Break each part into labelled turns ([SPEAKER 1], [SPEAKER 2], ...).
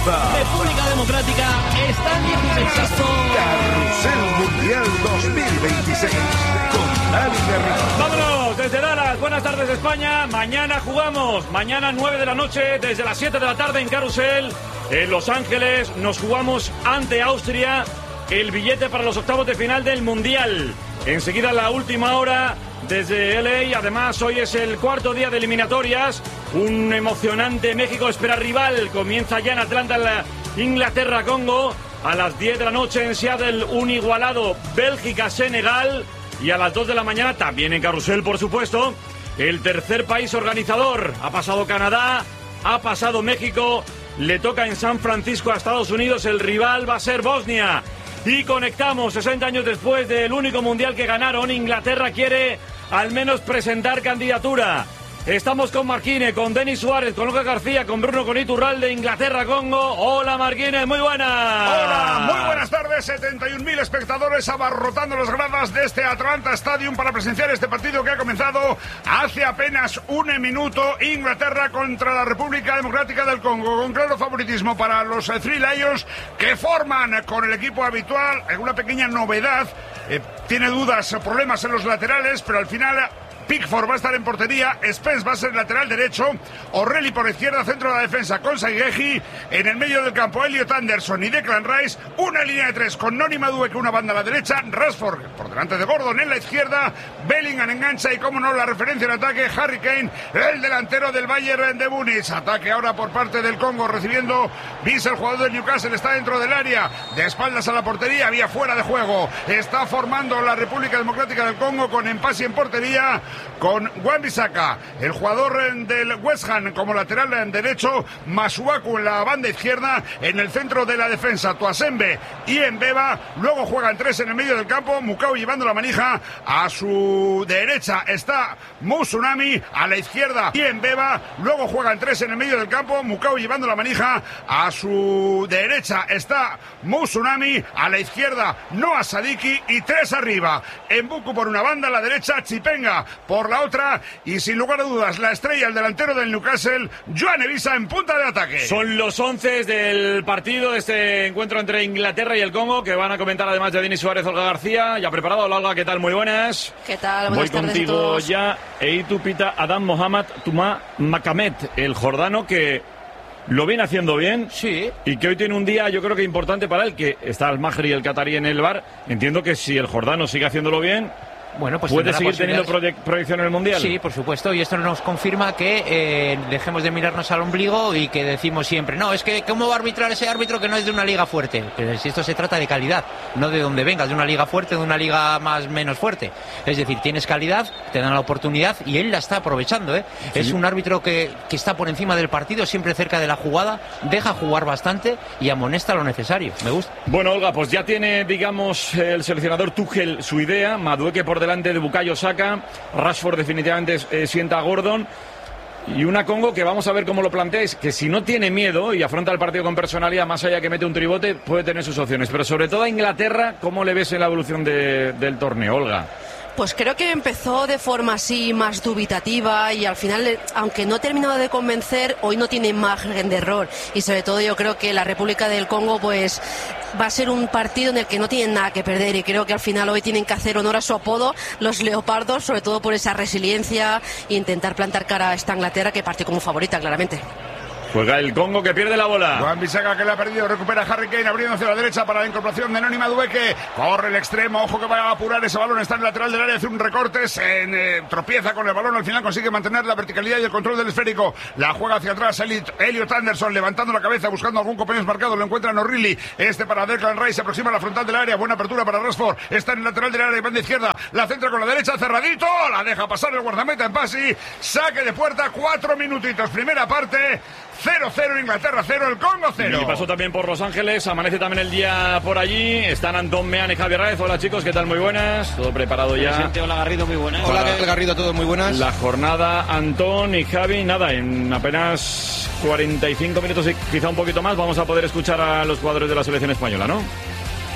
[SPEAKER 1] comienza
[SPEAKER 2] República Democrática está en el sexto
[SPEAKER 1] Carrusel Mundial 2026 con Dani Garrido.
[SPEAKER 3] Vámonos desde Dallas. Buenas tardes, España. Mañana jugamos. Mañana 9 de la noche, desde las 7 de la tarde en Carrusel, en Los Ángeles. Nos jugamos ante Austria el billete para los octavos de final del Mundial. Enseguida la última hora desde LA. Además, hoy es el cuarto día de eliminatorias. Un emocionante México espera rival. Comienza ya en Atlanta la Inglaterra-Congo. A las 10 de la noche en Seattle, un igualado Bélgica-Senegal. Y a las 2 de la mañana, también en Carrusel, por supuesto, el tercer país organizador. Ha pasado Canadá, ha pasado México. Le toca en San Francisco a Estados Unidos. El rival va a ser Bosnia. Y conectamos 60 años después del único mundial que ganaron. Inglaterra quiere al menos presentar candidatura. Estamos con Marquine, con Denis Suárez, con Lucas García, con Bruno, con Iturralde, Inglaterra-Congo. Hola Marquine, muy buenas.
[SPEAKER 4] Hola, muy buenas tardes. 71.000 espectadores abarrotando las gradas de este Atlanta Stadium para presenciar este partido que ha comenzado hace apenas un minuto. Inglaterra contra la República Democrática del Congo, con claro favoritismo para los Three Lions, que forman con el equipo habitual. Una pequeña novedad, tiene dudas, problemas en los laterales, pero al final Pickford va a estar en portería, Spence va a ser lateral derecho, O'Reilly por izquierda, centro de la defensa con Saigegi, en el medio del campo Elliot Anderson y Declan Rice, una línea de tres con Noni Madueke, una banda a la derecha, Rashford por delante de Gordon en la izquierda, Bellingham engancha y como no la referencia en ataque, Harry Kane, el delantero del Bayern de Múnich. Ataque ahora por parte del Congo recibiendo Visa, el jugador del Newcastle, está dentro del área, de espaldas a la portería, había fuera de juego, está formando la República Democrática del Congo con Mpasi en portería, con Wan-Bissaka, el jugador del West Ham como lateral derecho, Masuaku en la banda izquierda, en el centro de la defensa Tuasembe y Mbeba, luego juegan tres en el medio del campo, Mukau llevando la manija, a su derecha está Mousunami, a la izquierda y Mbeba, luego juegan tres en el medio del campo, Mukau llevando la manija, a su derecha está Mousunami, a la izquierda Noah Sadiki y tres arriba, Mbuku por una banda, a la derecha Chipenga por la otra y sin lugar a dudas la estrella, el delantero del Newcastle, Joan Evisa en punta de ataque.
[SPEAKER 3] Son los 11 del partido de este encuentro entre Inglaterra y el Congo, que van a comentar además de Denis Suárez, Olga García. Ya preparado. Hola Olga, ¿qué tal? Muy buenas.
[SPEAKER 5] ¿Qué tal?
[SPEAKER 3] Voy
[SPEAKER 5] Buenas tardes
[SPEAKER 3] contigo
[SPEAKER 5] a todos.
[SPEAKER 3] ya. Eitu Pita Adam Mohamed Tuma Makamet, el jordano, que lo viene haciendo bien.
[SPEAKER 6] Sí.
[SPEAKER 3] Y que hoy tiene un día, yo creo que importante para él, que está el Mahri y el Qatarí en el bar. Entiendo que si el jordano sigue haciéndolo bien,
[SPEAKER 6] bueno, pues
[SPEAKER 3] ¿puede seguir teniendo proyección en el Mundial?
[SPEAKER 6] Sí, por supuesto, y esto nos confirma que dejemos de mirarnos al ombligo y que decimos siempre, no, es que ¿cómo va a arbitrar ese árbitro que no es de una liga fuerte? Pero si esto se trata de calidad, no de donde vengas, de una liga fuerte, de una liga más menos fuerte. Es decir, tienes calidad, te dan la oportunidad y él la está aprovechando, ¿eh? Sí. Es un árbitro que está por encima del partido, siempre cerca de la jugada, deja jugar bastante y amonesta lo necesario. Me gusta.
[SPEAKER 3] Bueno, Olga, pues ya tiene, digamos, el seleccionador Tuchel su idea. Madueke por delante de Bukayo Saka, Rashford definitivamente sienta a Gordon, y una Congo que vamos a ver cómo lo planteáis, que si no tiene miedo y afronta el partido con personalidad, más allá que mete un tribote, puede tener sus opciones, pero sobre todo a Inglaterra, ¿cómo le ves en la evolución del torneo, Olga?
[SPEAKER 5] Pues creo que empezó de forma así más dubitativa y al final, aunque no ha terminado de convencer, hoy no tiene margen de error y sobre todo yo creo que la República del Congo pues va a ser un partido en el que no tienen nada que perder y creo que al final hoy tienen que hacer honor a su apodo, los leopardos, sobre todo por esa resiliencia e intentar plantar cara a esta Inglaterra que partió como favorita claramente.
[SPEAKER 3] Juega el Congo que pierde la bola.
[SPEAKER 4] Wan-Bissaka que la ha perdido, recupera Harry Kane abriendo hacia la derecha para la incorporación de Noni Madueke. Corre el extremo, ojo que va a apurar ese balón, está en el lateral del área, hace un recorte, se tropieza con el balón, al final consigue mantener la verticalidad y el control del esférico. La juega hacia atrás Elliot Anderson levantando la cabeza, buscando algún compañero marcado, lo encuentra en O'Reilly. Para Declan Rice, se aproxima a la frontal del área, buena apertura para Rashford, está en el lateral del área y banda izquierda, la centra con la derecha, cerradito, la deja pasar el guardameta en Mpasi, saque de puerta, 4 minutitos, primera parte. 0-0 Inglaterra, 0 el Congo, 0.
[SPEAKER 3] Y pasó también por Los Ángeles, amanece también el día por allí. Están Antón Meán y Javier Raez. Hola chicos, ¿qué tal? Muy buenas. Todo preparado ya.
[SPEAKER 2] Presente, hola Garrido, muy buenas.
[SPEAKER 7] Hola Garrido, todos muy buenas.
[SPEAKER 3] La jornada, Antón y Javi, nada, en apenas 45 minutos y quizá un poquito más vamos a poder escuchar a los jugadores de la selección española, ¿no?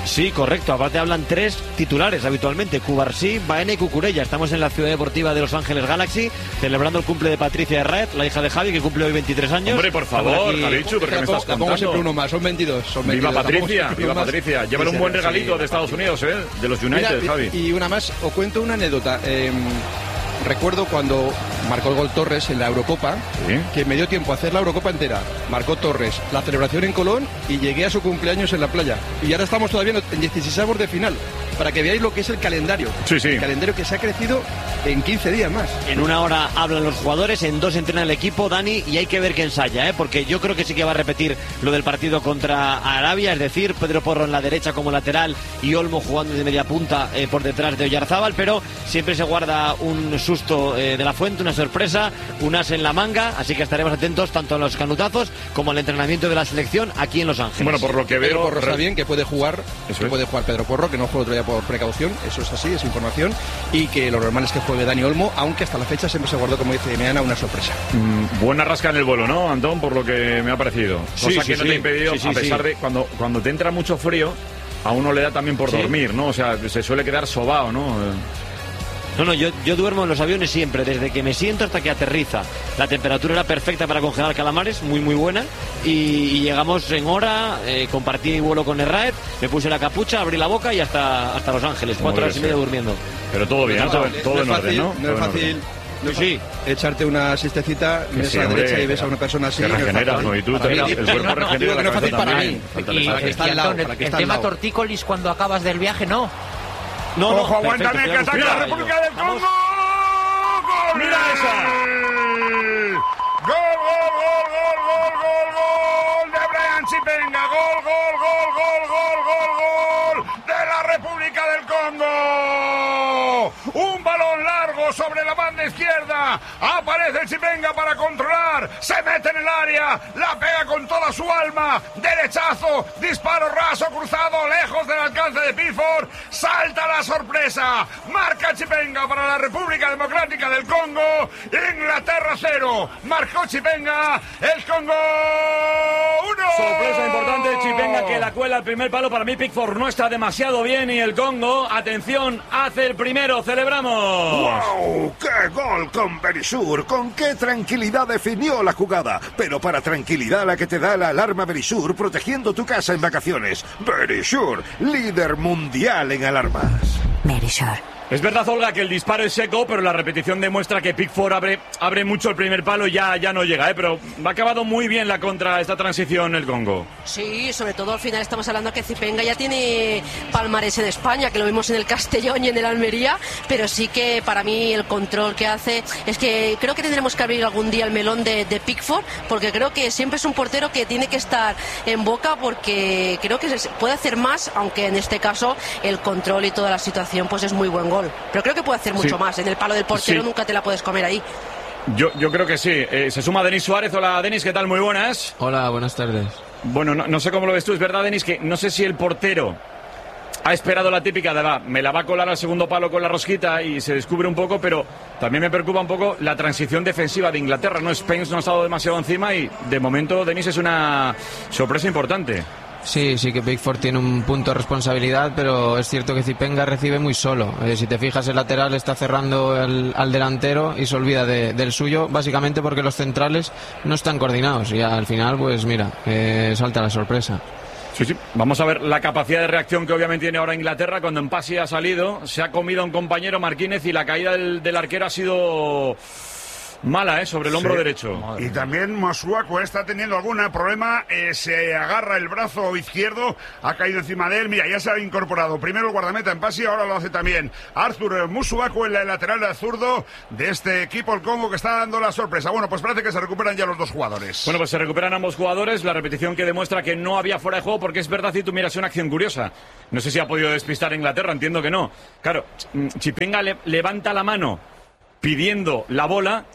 [SPEAKER 2] Sí, correcto. Aparte hablan 3 titulares habitualmente: Cubarsí, Baena y Cucurella. Estamos en la ciudad deportiva de Los Ángeles Galaxy, celebrando el cumple de Patricia Herret, la hija de Javi, que cumple hoy 23 años.
[SPEAKER 3] Hombre, por favor, Javichu, ¿por qué me estás contando?
[SPEAKER 7] Pongo siempre uno más, son 22.
[SPEAKER 3] Viva Patricia, viva Patricia. Llévale un buen regalito de Estados Unidos, de los United,
[SPEAKER 7] mira,
[SPEAKER 3] Javi.
[SPEAKER 7] Y una más, os cuento una anécdota. Recuerdo cuando marcó el gol Torres en la Eurocopa,
[SPEAKER 3] ¿Sí?
[SPEAKER 7] que me dio tiempo a hacer la Eurocopa entera. Marcó Torres, la celebración en Colón y llegué a su cumpleaños en la playa. Y ahora estamos todavía en 16avos de final, para que veáis lo que es el calendario.
[SPEAKER 3] Sí, sí.
[SPEAKER 7] El calendario que se ha crecido en 15 días más.
[SPEAKER 2] En 1 hora hablan los jugadores, en 2 entrena el equipo, Dani, y hay que ver qué ensaya, porque yo creo que sí que va a repetir lo del partido contra Arabia, es decir, Pedro Porro en la derecha como lateral y Olmo jugando de media punta por detrás de Oyarzábal, pero siempre se guarda un susto de la Fuente, una sorpresa, un as en la manga, así que estaremos atentos tanto a los canutazos como al entrenamiento de la selección aquí en Los Ángeles.
[SPEAKER 3] Bueno, por lo que
[SPEAKER 7] Pedro
[SPEAKER 3] veo...
[SPEAKER 7] Porro está bien, que puede jugar,
[SPEAKER 3] Eso es.
[SPEAKER 7] puede jugar Pedro Porro, que no juega otro día por precaución, eso es así, es información, y que lo normal es que juegue Dani Olmo, aunque hasta la fecha siempre se guardó, como dice Meana, una sorpresa.
[SPEAKER 3] Buena rasca en el vuelo, ¿no, Antón? Por lo que me ha parecido.
[SPEAKER 2] Sí,
[SPEAKER 3] Cosa
[SPEAKER 2] sí,
[SPEAKER 3] que no te ha
[SPEAKER 2] sí.
[SPEAKER 3] impedido,
[SPEAKER 2] Sí, sí,
[SPEAKER 3] a pesar
[SPEAKER 2] sí.
[SPEAKER 3] de cuando te entra mucho frío, a uno le da también por
[SPEAKER 2] Sí.
[SPEAKER 3] dormir, ¿no? O sea, se suele quedar sobao, ¿no?
[SPEAKER 2] No, yo duermo en los aviones siempre, desde que me siento hasta que aterriza. La temperatura era perfecta para congelar calamares, muy muy buena, y llegamos en hora, compartí vuelo con Herraez, me puse la capucha, abrí la boca y hasta Los Ángeles, 4 horas y media durmiendo.
[SPEAKER 3] Pero todo bien, todo en orden, ¿no?
[SPEAKER 7] No es fácil.
[SPEAKER 2] Sí.
[SPEAKER 7] Echarte una siestecita, miras
[SPEAKER 3] sí,
[SPEAKER 7] a la
[SPEAKER 3] hombre,
[SPEAKER 7] derecha y ves a una persona así.
[SPEAKER 3] que regeneras, ¿no? Y tú
[SPEAKER 7] Para mí,
[SPEAKER 3] el cuerpo regenera,
[SPEAKER 7] digo que no
[SPEAKER 3] la
[SPEAKER 7] es fácil
[SPEAKER 3] cabeza
[SPEAKER 7] para
[SPEAKER 3] también.
[SPEAKER 7] mí.
[SPEAKER 3] Falta
[SPEAKER 6] Y,
[SPEAKER 3] el
[SPEAKER 7] que está al lado,
[SPEAKER 6] Antón,
[SPEAKER 7] para que
[SPEAKER 6] el
[SPEAKER 7] está al
[SPEAKER 6] tema
[SPEAKER 7] lado.
[SPEAKER 6] tortícolis cuando acabas del viaje, no.
[SPEAKER 2] No,
[SPEAKER 4] Ojo, aguántame,
[SPEAKER 2] perfecto,
[SPEAKER 4] que ataca la
[SPEAKER 2] mira,
[SPEAKER 4] República del
[SPEAKER 2] vamos.
[SPEAKER 4] Congo. ¡Gol!
[SPEAKER 3] ¡Mira esa!
[SPEAKER 4] ¡Gol, gol, gol, gol, gol, gol, gol! De Brian Chipenga. ¡Gol, gol, gol, gol, gol, gol, gol! ¡De la República del Congo! Un balón largo sobre la banda izquierda. Aparece el Chipenga para controlar. Se mete en el área. La pega con toda su alma. Derechazo. Disparo raso cruzado. Lejos del alcance de Pickford. Salta la sorpresa. Marca Chipenga para la República Democrática del Congo. Inglaterra 0. Marcó Chipenga. El Congo 1.
[SPEAKER 3] Sorpresa importante, Chipenga que la cuela al primer palo. Para mí Pickford no está demasiado bien y el Congo, atención, hace el primero. ¡Celebramos!
[SPEAKER 1] ¡Wow! ¡Qué gol con Verisur! ¡Con qué tranquilidad definió la jugada! Pero para tranquilidad la que te da la alarma Verisur, protegiendo tu casa en vacaciones. Verisur, líder mundial en alarmas.
[SPEAKER 8] Verisur.
[SPEAKER 3] Es verdad, Olga, que el disparo es seco, pero la repetición demuestra que Pickford abre mucho el primer palo y ya no llega, pero ha acabado muy bien la contra esta transición el Congo.
[SPEAKER 5] Sí, sobre todo al final estamos hablando que Chipenga ya tiene palmarés en España, que lo vimos en el Castellón y en el Almería, pero sí que para mí el control que hace es que creo que tendremos que abrir algún día el melón de Pickford, porque creo que siempre es un portero que tiene que estar en boca, porque creo que se puede hacer más, aunque en este caso el control y toda la situación pues es muy buen gol. Pero creo que puede hacer mucho más. En el palo del portero nunca te la puedes comer ahí.
[SPEAKER 3] Yo creo que sí. Se suma Denis Suárez. Hola, Denis, ¿qué tal? Muy buenas.
[SPEAKER 9] Hola, buenas tardes.
[SPEAKER 3] Bueno, no sé cómo lo ves tú. Es verdad, Denis, que no sé si el portero ha esperado la típica de me la va a colar al segundo palo con la rosquita y se descubre un poco, pero también me preocupa un poco la transición defensiva de Inglaterra. No, Spence no ha estado demasiado encima y de momento, Denis, es una sorpresa importante.
[SPEAKER 9] Sí que Pickford tiene un punto de responsabilidad, pero es cierto que Chipenga recibe muy solo. Si te fijas, el lateral está cerrando al delantero y se olvida del suyo, básicamente porque los centrales no están coordinados y al final, pues mira, salta la sorpresa.
[SPEAKER 3] Sí. Vamos a ver la capacidad de reacción que obviamente tiene ahora Inglaterra cuando en pase ha salido, se ha comido a un compañero Marquínez y la caída del arquero ha sido mala, sobre el hombro derecho.
[SPEAKER 4] Y también Masuaku está teniendo algún problema, se agarra el brazo izquierdo, ha caído encima de él, mira, ya se ha incorporado primero el guardameta en pase y ahora lo hace también Arthur Masuaku en la lateral del zurdo de este equipo, el Congo, que está dando la sorpresa. Bueno, pues parece que se recuperan ya los dos jugadores.
[SPEAKER 3] Bueno, pues se recuperan ambos jugadores, la repetición que demuestra que no había fuera de juego, porque es verdad, y tú miras una acción curiosa. No sé si ha podido despistar a Inglaterra, entiendo que no. Claro, Chipenga levanta la mano pidiendo la bola.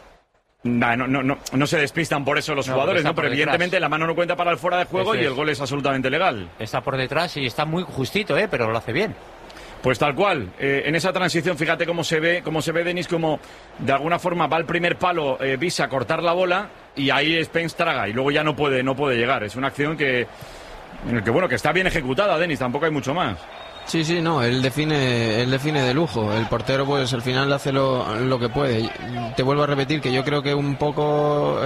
[SPEAKER 3] No se despistan por eso los jugadores, ¿no? Pero evidentemente la mano no cuenta para el fuera de juego y el gol es absolutamente legal.
[SPEAKER 6] Está por detrás y está muy justito, pero lo hace bien.
[SPEAKER 3] Pues tal cual, en esa transición, fíjate cómo se ve Denis, como de alguna forma va al primer palo, visa cortar la bola y ahí Spence traga y luego ya no puede llegar. Es una acción que en el que, bueno, que está bien ejecutada, Denis, tampoco hay mucho más.
[SPEAKER 9] Sí, no, él define de lujo. El portero, pues al final hace lo que puede. Te vuelvo a repetir que yo creo que un poco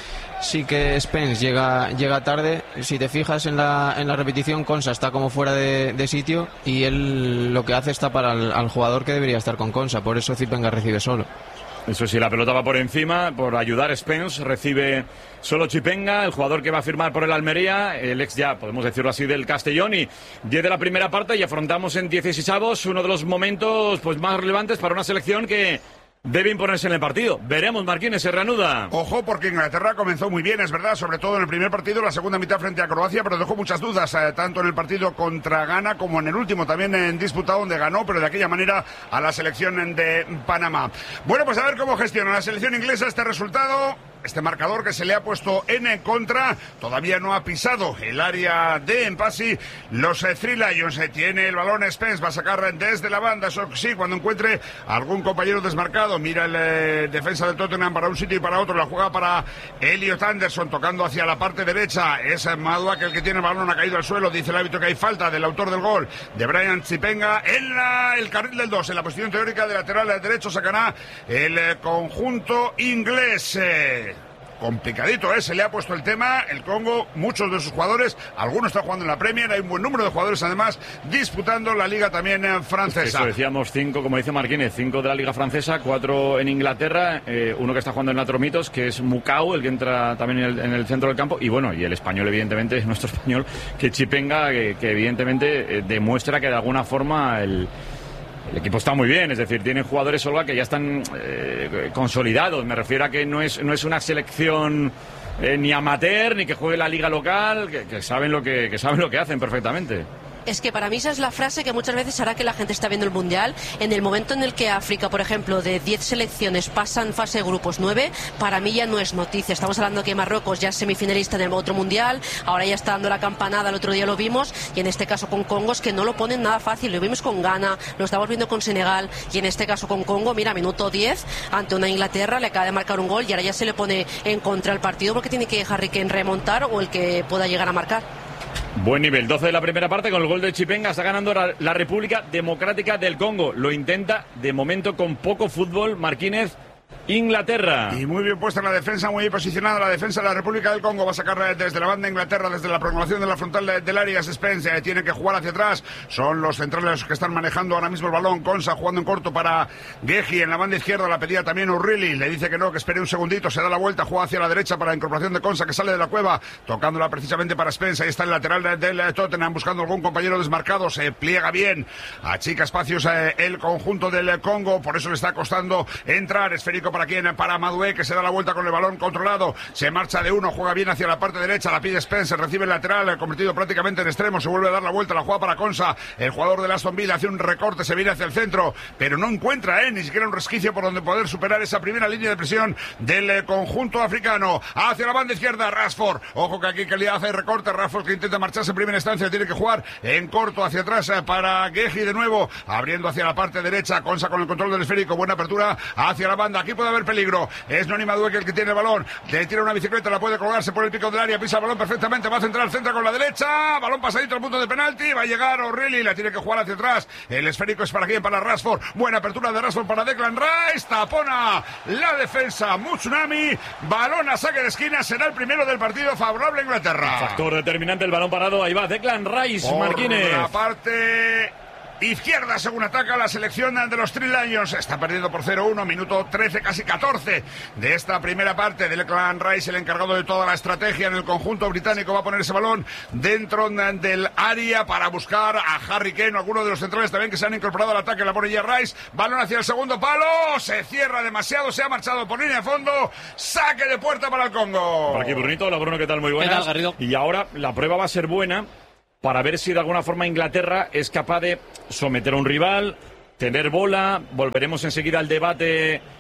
[SPEAKER 9] sí que Spence llega tarde. Si te fijas en la repetición, Konsa está como fuera de sitio y él lo que hace es tapar al jugador que debería estar con Konsa. Por eso Zipenga recibe solo.
[SPEAKER 3] Eso sí, la pelota va por encima, por ayudar Spence, recibe solo Chipenga, el jugador que va a firmar por el Almería, el ex ya, podemos decirlo así, del Castellón, y 10 de la primera parte y afrontamos en 16avos uno de los momentos pues más relevantes para una selección que debe imponerse en el partido. Veremos, Marquines, se reanuda.
[SPEAKER 4] Ojo, porque Inglaterra comenzó muy bien, es verdad, sobre todo en el primer partido, la segunda mitad frente a Croacia, pero dejó muchas dudas, tanto en el partido contra Ghana como en el último, también en disputa donde ganó, pero de aquella manera a la selección de Panamá. Bueno, pues a ver cómo gestiona la selección inglesa este resultado. Este marcador que se le ha puesto en contra todavía no ha pisado el área de Empasi. Los Three Lions tiene el balón Spence, va a sacar desde la banda, eso sí, cuando encuentre algún compañero desmarcado. Mira el defensa del Tottenham para un sitio y para otro, la juega para Elliot Anderson, tocando hacia la parte derecha. Es Maduak el que tiene el balón, ha caído al suelo, dice el árbitro que hay falta del autor del gol, de Brian Chipenga, en el carril del 2, en la posición teórica de lateral derecho. Sacará el conjunto inglés. Complicadito, se le ha puesto el tema. El Congo, muchos de sus jugadores, algunos están jugando en la Premier, hay un buen número de jugadores además disputando la liga también francesa.
[SPEAKER 3] Eso decíamos 5, como dice Marquínez, 5 de la liga francesa, 4 en Inglaterra, uno que está jugando en la Tromitos, que es Mukau, el que entra también en el centro del campo, y bueno, y el español, evidentemente, nuestro español, que Chipenga, que evidentemente demuestra que de alguna forma el equipo está muy bien, es decir, tienen jugadores solo que ya están consolidados. Me refiero a que no es una selección ni amateur, ni que juegue la liga local, que saben lo que hacen perfectamente.
[SPEAKER 5] Es que para mí esa es la frase que muchas veces hará que la gente está viendo el Mundial. En el momento en el que África, por ejemplo, de 10 selecciones pasan fase de grupos 9, para mí ya no es noticia. Estamos hablando que Marruecos ya es semifinalista en el otro Mundial, ahora ya está dando la campanada, el otro día lo vimos, y en este caso con Congo es que no lo ponen nada fácil. Lo vimos con Ghana, lo estamos viendo con Senegal, y en este caso con Congo, mira, minuto 10, ante una Inglaterra, le acaba de marcar un gol y ahora ya se le pone en contra el partido porque tiene que Harry Kane remontar o el que pueda llegar a marcar.
[SPEAKER 3] Buen nivel, 12 de la primera parte con el gol de Chipenga, está ganando la República Democrática del Congo. Lo intenta de momento con poco fútbol, Marquínez, Inglaterra.
[SPEAKER 4] Y muy bien puesta en la defensa, muy bien posicionada la defensa de la República del Congo. Va a sacar desde la banda Inglaterra, desde la prolongación de la frontal del área. Spence tiene que jugar hacia atrás. Son los centrales los que están manejando ahora mismo el balón. Konsa jugando en corto para Geji en la banda izquierda. La pedía también O'Reilly. Le dice que no, que espere un segundito. Se da la vuelta, juega hacia la derecha para la incorporación de Konsa, que sale de la cueva, tocándola precisamente para Spence. Ahí está el lateral del Tottenham buscando algún compañero desmarcado. Se pliega bien, achica espacios el conjunto del Congo. Por eso le está costando entrar. Esférico para quién, para Madué, que se da la vuelta con el balón controlado, se marcha de uno, juega bien hacia la parte derecha, la pide Spence, recibe el lateral, convertido prácticamente en extremo, se vuelve a dar la vuelta, la juega para Konsa, el jugador de Aston Villa hace un recorte, se viene hacia el centro, pero no encuentra ni siquiera un resquicio por donde poder superar esa primera línea de presión del conjunto africano. Hacia la banda izquierda, Rashford, ojo que aquí que le hace recorte, Rashford que intenta marcharse en primera instancia, tiene que jugar en corto hacia atrás para Geji de nuevo, abriendo hacia la parte derecha, Konsa con el control del esférico, buena apertura hacia la banda, aquí puede haber peligro, es Noni Madueke el que tiene el balón, le tira una bicicleta, la puede colgarse por el pico del área, pisa el balón perfectamente, va a centrar el centro con la derecha, balón pasadito al punto de penalti, va a llegar O'Reilly, la tiene que jugar hacia atrás, el esférico es para quién, para Rashford, buena apertura de Rashford para Declan Rice, tapona la defensa Mutsunami, balón a saque de esquina, será el primero del partido favorable a Inglaterra.
[SPEAKER 3] Factor determinante, el balón parado, ahí va Declan Rice, Marquínez.
[SPEAKER 4] La parte izquierda, según ataca la selección de los Three Lions, está perdiendo por 0-1, minuto 13, casi 14 de esta primera parte. Declan Rice, el encargado de toda la estrategia en el conjunto británico, va a poner ese balón dentro del área para buscar a Harry Kane, algunos de los centrales también que se han incorporado al ataque. La pone ya Rice, balón hacia el segundo palo, se cierra demasiado, se ha marchado por línea de fondo, saque de puerta para el Congo.
[SPEAKER 3] Por aquí Brunito, hola Bruno, ¿qué tal? Muy buenas.
[SPEAKER 2] ¿Qué tal, Garrido?
[SPEAKER 3] Y ahora la prueba va a ser buena para ver si de alguna forma Inglaterra es capaz de someter a un rival, tener bola. Volveremos enseguida al debate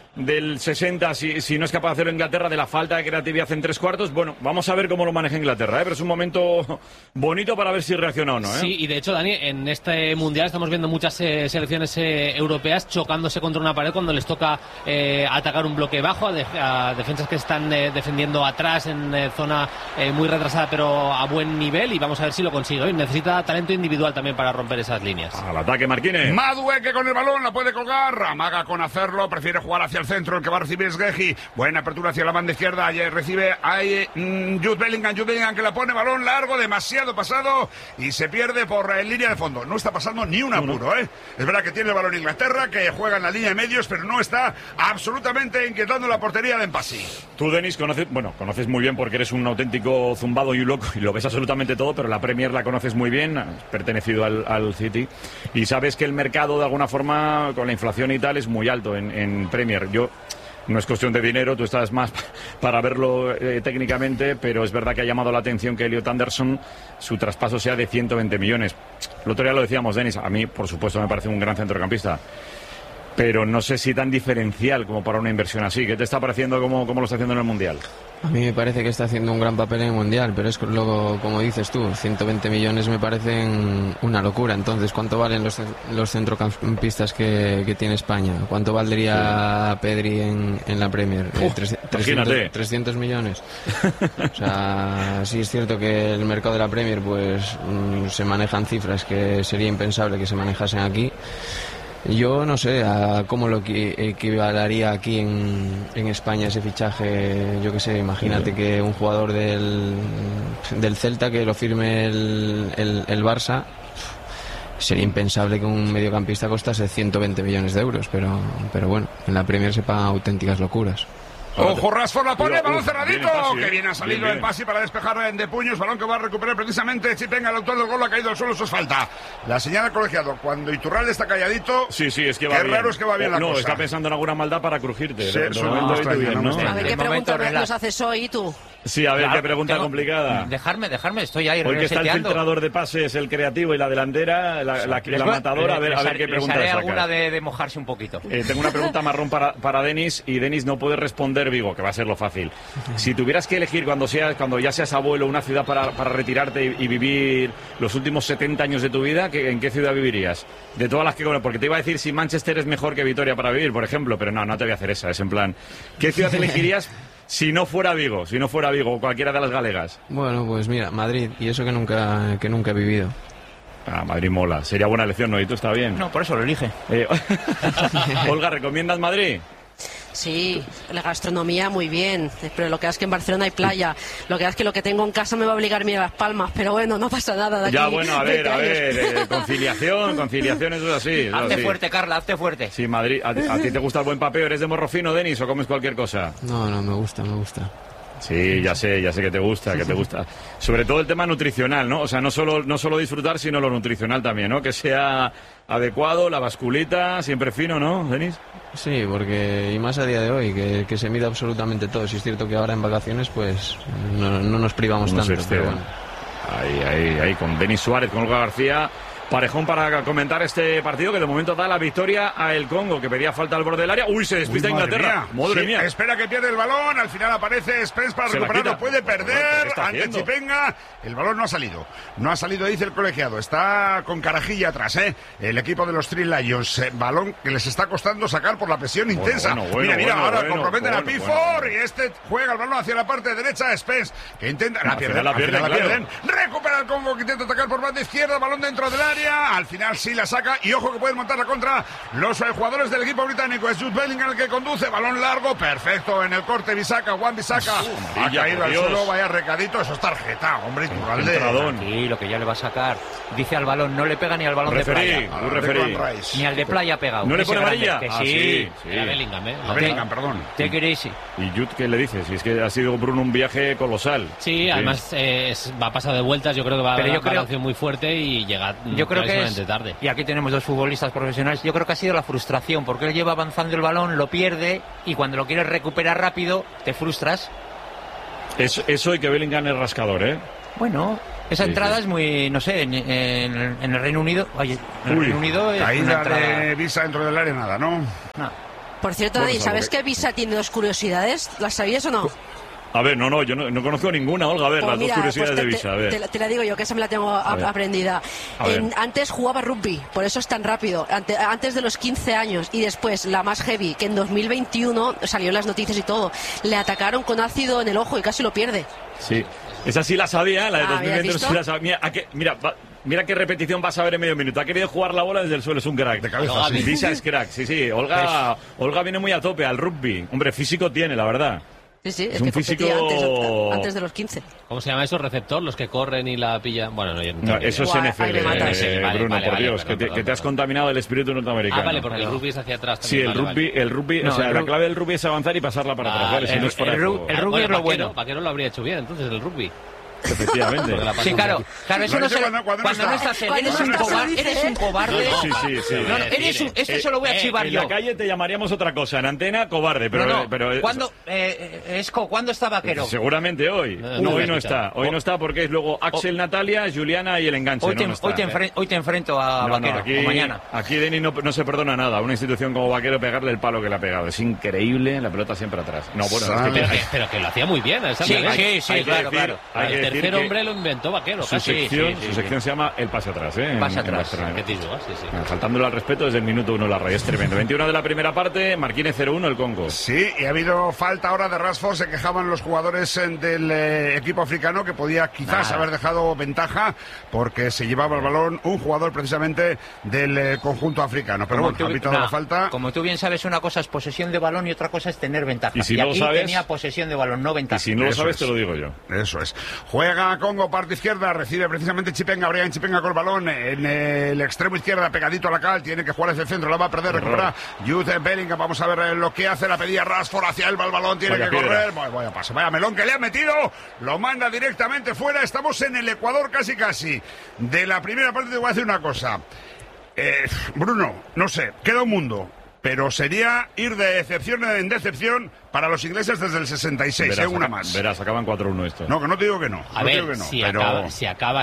[SPEAKER 3] del 60, si no es capaz de hacerlo Inglaterra, de la falta de creatividad en 3/4. Bueno, vamos a ver cómo lo maneja Inglaterra, pero es un momento bonito para ver si reacciona o no.
[SPEAKER 8] Sí, y de hecho, Dani, en este Mundial estamos viendo muchas selecciones europeas chocándose contra una pared cuando les toca atacar un bloque bajo a defensas que están defendiendo atrás en zona muy retrasada pero a buen nivel, y vamos a ver si lo consigue hoy. Necesita talento individual también para romper esas líneas.
[SPEAKER 3] Al ataque, Marquínez.
[SPEAKER 4] Madueke con el balón, la puede colgar, amaga con hacerlo, prefiere jugar hacia el centro, el que va a recibir es Guehi. Buena apertura hacia la banda izquierda, ayer recibe Jude Bellingham que la pone, balón largo, demasiado pasado y se pierde por línea de fondo. No está pasando ni un apuro, ¿eh? Es verdad que tiene el balón Inglaterra, que juega en la línea de medios, pero no está absolutamente inquietando la portería de Empasi.
[SPEAKER 3] Tú, Denis, conoces muy bien porque eres un auténtico zumbado y un loco y lo ves absolutamente todo, pero la Premier la conoces muy bien, has pertenecido al City y sabes que el mercado de alguna forma con la inflación y tal es muy alto en Premier. No es cuestión de dinero, tú estás más para verlo técnicamente, pero es verdad que ha llamado la atención que Elliot Anderson, su traspaso sea de 120 millones. El otro día lo decíamos, Denis, a mí, por supuesto, me parece un gran centrocampista, pero no sé si tan diferencial como para una inversión así. ¿Qué te está pareciendo cómo lo está haciendo en el Mundial?
[SPEAKER 9] A mí me parece que está haciendo un gran papel en el Mundial, pero es luego, como dices tú, 120 millones me parecen una locura. Entonces, ¿cuánto valen los centrocampistas que tiene España? ¿Cuánto valdría Pedri en la Premier? 300 millones. O sea, sí es cierto que el mercado de la Premier pues se manejan cifras que sería impensable que se manejasen aquí. Yo no sé a cómo lo equivalaría aquí en España ese fichaje. Yo qué sé, imagínate que un jugador del Celta que lo firme el Barça, sería impensable que un mediocampista costase 120 millones de euros, pero bueno, en la Premier se pagan auténticas locuras.
[SPEAKER 4] Ojo, Rashford la pone, balón cerradito, que bien ha salido el pase para despejar de puños, balón que va a recuperar precisamente Chipenga, el autor del gol ha caído al suelo, eso es falta. La señal al colegiado, cuando Iturralde está calladito,
[SPEAKER 3] sí, es que va
[SPEAKER 4] qué
[SPEAKER 3] bien.
[SPEAKER 4] raro es que va bien la cosa.
[SPEAKER 3] No, está pensando en alguna maldad para crujirte.
[SPEAKER 4] Sí,
[SPEAKER 5] a ver qué pregunta nos haces hoy tú.
[SPEAKER 2] Sí, a ver, claro, qué pregunta complicada.
[SPEAKER 6] Dejarme, estoy ahí
[SPEAKER 2] porque está el
[SPEAKER 6] reseteando.
[SPEAKER 2] filtrador de pases, el creativo y la delantera, la matadora, a ver qué pregunta le sacas.
[SPEAKER 6] Alguna de mojarse un poquito.
[SPEAKER 2] Tengo una pregunta marrón para Denis, y Denis no puede responder Vigo, que va a ser lo fácil. Si tuvieras que elegir cuando ya seas abuelo una ciudad para retirarte y vivir los últimos 70 años de tu vida, ¿en qué ciudad vivirías? De todas las que... Porque te iba a decir si Manchester es mejor que Vitoria para vivir, por ejemplo, pero no te voy a hacer esa, es en plan... ¿Qué ciudad elegirías si no fuera Vigo o cualquiera de las galegas?
[SPEAKER 9] Bueno, pues mira, Madrid, y eso que nunca he vivido.
[SPEAKER 2] Madrid mola, sería buena elección, ¿no? ¿Y tú está bien?
[SPEAKER 6] No, por eso lo elige.
[SPEAKER 2] Olga, ¿recomiendas Madrid?
[SPEAKER 5] Sí, la gastronomía muy bien, pero lo que es que en Barcelona hay playa. Lo que es que lo que tengo en casa me va a obligar a ir a Las Palmas, pero bueno, no pasa nada de aquí.
[SPEAKER 2] Ya, bueno, a ver, conciliación, eso es así.
[SPEAKER 6] Hazte fuerte, Carla, hazte fuerte.
[SPEAKER 2] Sí, Madrid, ¿a ti te gusta el buen papeo? ¿Eres de morro fino, Denis, o comes cualquier cosa?
[SPEAKER 9] No, me gusta.
[SPEAKER 2] Sí, ya sé que te gusta, Sobre todo el tema nutricional, ¿no? O sea, no solo disfrutar, sino lo nutricional también, ¿no? Que sea adecuado, la basculita, siempre fino, ¿no, Denis?
[SPEAKER 9] Sí, porque, y más a día de hoy, que se mide absolutamente todo. Si es cierto que ahora en vacaciones, pues, no nos privamos tanto, pero bueno.
[SPEAKER 2] Ahí, con Denis Suárez, con Olga García... Parejón para comentar este partido que de momento da la victoria a el Congo, que pedía falta al borde del área. Uy, se despista Inglaterra. Madre mía.
[SPEAKER 4] Espera que pierde el balón, al final aparece Spence para recuperarlo, puede perder ante Chipenga. El balón no ha salido, dice el colegiado. Está con Carajilla atrás, el equipo de los Three Lions. Balón que les está costando sacar por la presión intensa. Mira, ahora comprometen a Pifor y este juega el balón hacia la parte derecha. Spence que intenta, la pierden. Recupera el Congo que intenta atacar por banda izquierda, balón dentro del área. Al final sí la saca y ojo que pueden montar la contra los jugadores del equipo británico. Es Jude Bellingham el que conduce, balón largo, perfecto en el corte. Juan Bisaca ha caído al suelo, vaya recadito, eso es tarjeta, hombre.
[SPEAKER 6] Sí, lo que ya le va a sacar. Dice al balón, no le pega ni al balón de playa. Ni al de playa ha pegado.
[SPEAKER 2] ¿No le pone amarilla?
[SPEAKER 6] Que sí.
[SPEAKER 4] A Bellingham, perdón.
[SPEAKER 2] Take it easy. ¿Y Jude qué le dice? Si es que ha sido Bruno un viaje colosal.
[SPEAKER 8] Sí, además va a pasar de vueltas, yo creo que va a haber una acción muy fuerte y llega...
[SPEAKER 6] Yo creo que es, tarde. Y aquí tenemos dos futbolistas profesionales. Yo creo que ha sido la frustración, porque él lleva avanzando el balón, lo pierde y cuando lo quieres recuperar rápido te frustras.
[SPEAKER 2] Eso y que Bellingham es rascador, ¿eh?
[SPEAKER 6] Bueno, esa entrada es muy, no sé, en el Reino Unido. Oye, en el Reino Unido es
[SPEAKER 4] ahí
[SPEAKER 6] una entrada...
[SPEAKER 4] de Visa dentro del área nada, ¿no?
[SPEAKER 6] No.
[SPEAKER 5] Por cierto, Dani, ¿sabes que Visa tiene 2 curiosidades? ¿Las sabías o no?
[SPEAKER 3] A ver, no, yo no conozco ninguna, Olga. A ver,
[SPEAKER 5] pues
[SPEAKER 3] las
[SPEAKER 5] mira,
[SPEAKER 3] 2 curiosidades
[SPEAKER 5] pues
[SPEAKER 3] de Visa. A ver.
[SPEAKER 5] Te la digo yo, que esa me la tengo aprendida. Antes jugaba rugby, por eso es tan rápido. Antes de los 15 años. Y después, la más heavy, que en 2021 salió en las noticias y todo. Le atacaron con ácido en el ojo y casi lo pierde.
[SPEAKER 3] Sí, esa sí la sabía, la de 2022 sí la sabía. Mira qué repetición vas a ver en medio minuto. Ha querido jugar la bola desde el suelo, es un crack.
[SPEAKER 4] De cabeza, sí.
[SPEAKER 3] Visa es crack, sí. Olga viene muy a tope al rugby. Hombre, físico tiene, la verdad.
[SPEAKER 5] Sí,
[SPEAKER 3] es un
[SPEAKER 5] que
[SPEAKER 3] físico
[SPEAKER 5] antes de los 15.
[SPEAKER 8] ¿Cómo se llama eso? ¿Receptor? Los que corren y la pillan. Bueno, no,
[SPEAKER 3] eso es NFL, Bruno, por Dios, que te has contaminado el espíritu norteamericano.
[SPEAKER 8] Vale, porque el rugby es hacia atrás también.
[SPEAKER 3] Sí, el rugby, o sea, la clave del rugby es avanzar y pasarla para atrás, ¿vale? Si no es fuera de juego.
[SPEAKER 8] El rugby es lo bueno. Vaquero lo habría hecho bien, entonces, el rugby.
[SPEAKER 3] Efectivamente.
[SPEAKER 6] Sí, claro, eso no se cuando no estás eres un cobarde.
[SPEAKER 3] Sí.
[SPEAKER 6] Esto se lo voy a chivar yo.
[SPEAKER 3] En la calle te llamaríamos otra cosa, en antena cobarde, pero
[SPEAKER 6] ¿Cuándo está Vaquero?
[SPEAKER 3] Seguramente hoy. Hoy no está. Hoy no está porque es luego Axel, Natalia, Juliana y el enganche.
[SPEAKER 6] Hoy te enfrento a Vaquero, o mañana.
[SPEAKER 3] Aquí Denis no se perdona nada. Una institución como Vaquero pegarle el palo que le ha pegado. Es increíble, la pelota siempre atrás. No, bueno,
[SPEAKER 8] pero que lo hacía muy bien.
[SPEAKER 6] Sí, claro.
[SPEAKER 8] El tercer hombre lo inventó Vaquero.
[SPEAKER 3] Su sección se llama el pase atrás.
[SPEAKER 6] Pase atrás.
[SPEAKER 3] Faltándole al respeto desde el minuto 1 la raya. Es tremendo. 21 de la primera parte, Marquínez 0-1 el Congo.
[SPEAKER 4] Sí, y ha habido falta ahora de Rashford. Se quejaban los jugadores del equipo africano que podía quizás haber dejado ventaja porque se llevaba el balón un jugador precisamente del conjunto africano. Pero bueno, ha pitado la falta.
[SPEAKER 6] Como tú bien sabes, una cosa es posesión de balón y otra cosa es tener ventaja.
[SPEAKER 3] Y si
[SPEAKER 6] aquí tenía posesión de balón, no ventaja.
[SPEAKER 3] Y si no lo sabes, te lo digo yo.
[SPEAKER 4] Eso es. Juega Congo, parte izquierda, recibe precisamente Chipenga, Brian Chipenga con el balón en el extremo izquierda, pegadito a la cal, tiene que jugar hacia el centro, la va a perder, recupera Jude Bellingham, vamos a ver lo que hace, la pedía Rashford, hacia él va el balón, tiene que correr, vaya paso, vaya melón que le ha metido, lo manda directamente fuera, estamos en el Ecuador casi, de la primera parte te voy a decir una cosa, Bruno, no sé, queda un mundo, pero sería ir de excepción en decepción para los ingleses desde el 66, una más.
[SPEAKER 3] Verás, acaban 4-1 esto.
[SPEAKER 4] No, que no te digo que no.
[SPEAKER 8] A ver, si acaba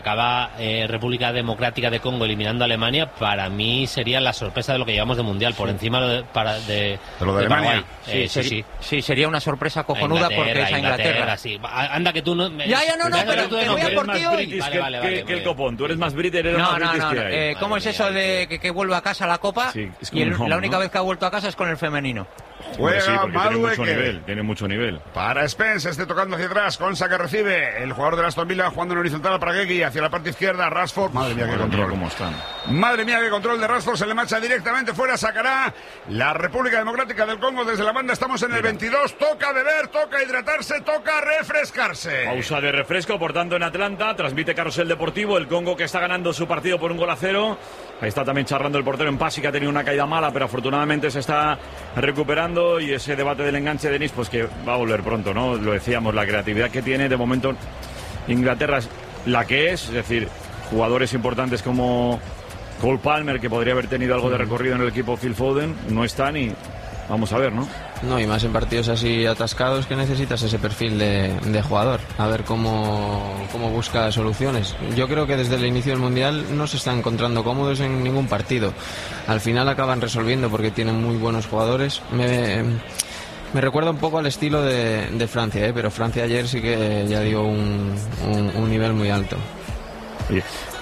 [SPEAKER 8] República Democrática de Congo eliminando a Alemania, para mí sería la sorpresa de lo que llevamos de Mundial, por encima de
[SPEAKER 4] lo de Alemania.
[SPEAKER 6] Sí, sería una sorpresa cojonuda porque es a Inglaterra.
[SPEAKER 8] Sí. Anda que tú no...
[SPEAKER 6] pero te voy a por ti hoy.
[SPEAKER 3] Vale, que el copón, tú eres más british, eres más british que hay.
[SPEAKER 6] ¿Cómo es eso de que vuelve a casa la Copa? Y la única vez que ha vuelto a casa es con el femenino.
[SPEAKER 4] Juega
[SPEAKER 3] tiene mucho nivel.
[SPEAKER 4] Para Spence, tocando hacia atrás, Consa que recibe, el jugador de la Aston Villa jugando en horizontal para Guegui, hacia la parte izquierda, Rashford, madre mía qué control,
[SPEAKER 3] cómo están.
[SPEAKER 4] Madre mía qué control de Rashford, se le marcha directamente fuera, sacará la República Democrática del Congo desde la banda, estamos en el 22, toca beber, toca hidratarse, toca refrescarse.
[SPEAKER 3] Pausa de refresco, por tanto en Atlanta, transmite Carrusel Deportivo, el Congo que está ganando su partido por 1-0, ahí está también charlando el portero en Pasi, que ha tenido una caída mala, pero afortunadamente se está recuperando, y ese debate del enganche de Denis, pues que va a volver pronto, ¿no? Lo decíamos, la creatividad que tiene, de momento Inglaterra es la que es decir, jugadores importantes como Cole Palmer, que podría haber tenido algo de recorrido en el equipo Phil Foden, no están y vamos a ver, ¿no?
[SPEAKER 9] No, y más en partidos así atascados que necesitas ese perfil de jugador, a ver cómo busca soluciones. Yo creo que desde el inicio del Mundial no se están encontrando cómodos en ningún partido. Al final acaban resolviendo porque tienen muy buenos jugadores. Me recuerda un poco al estilo de Francia, pero Francia ayer sí que ya dio un nivel muy alto.
[SPEAKER 3] Oye,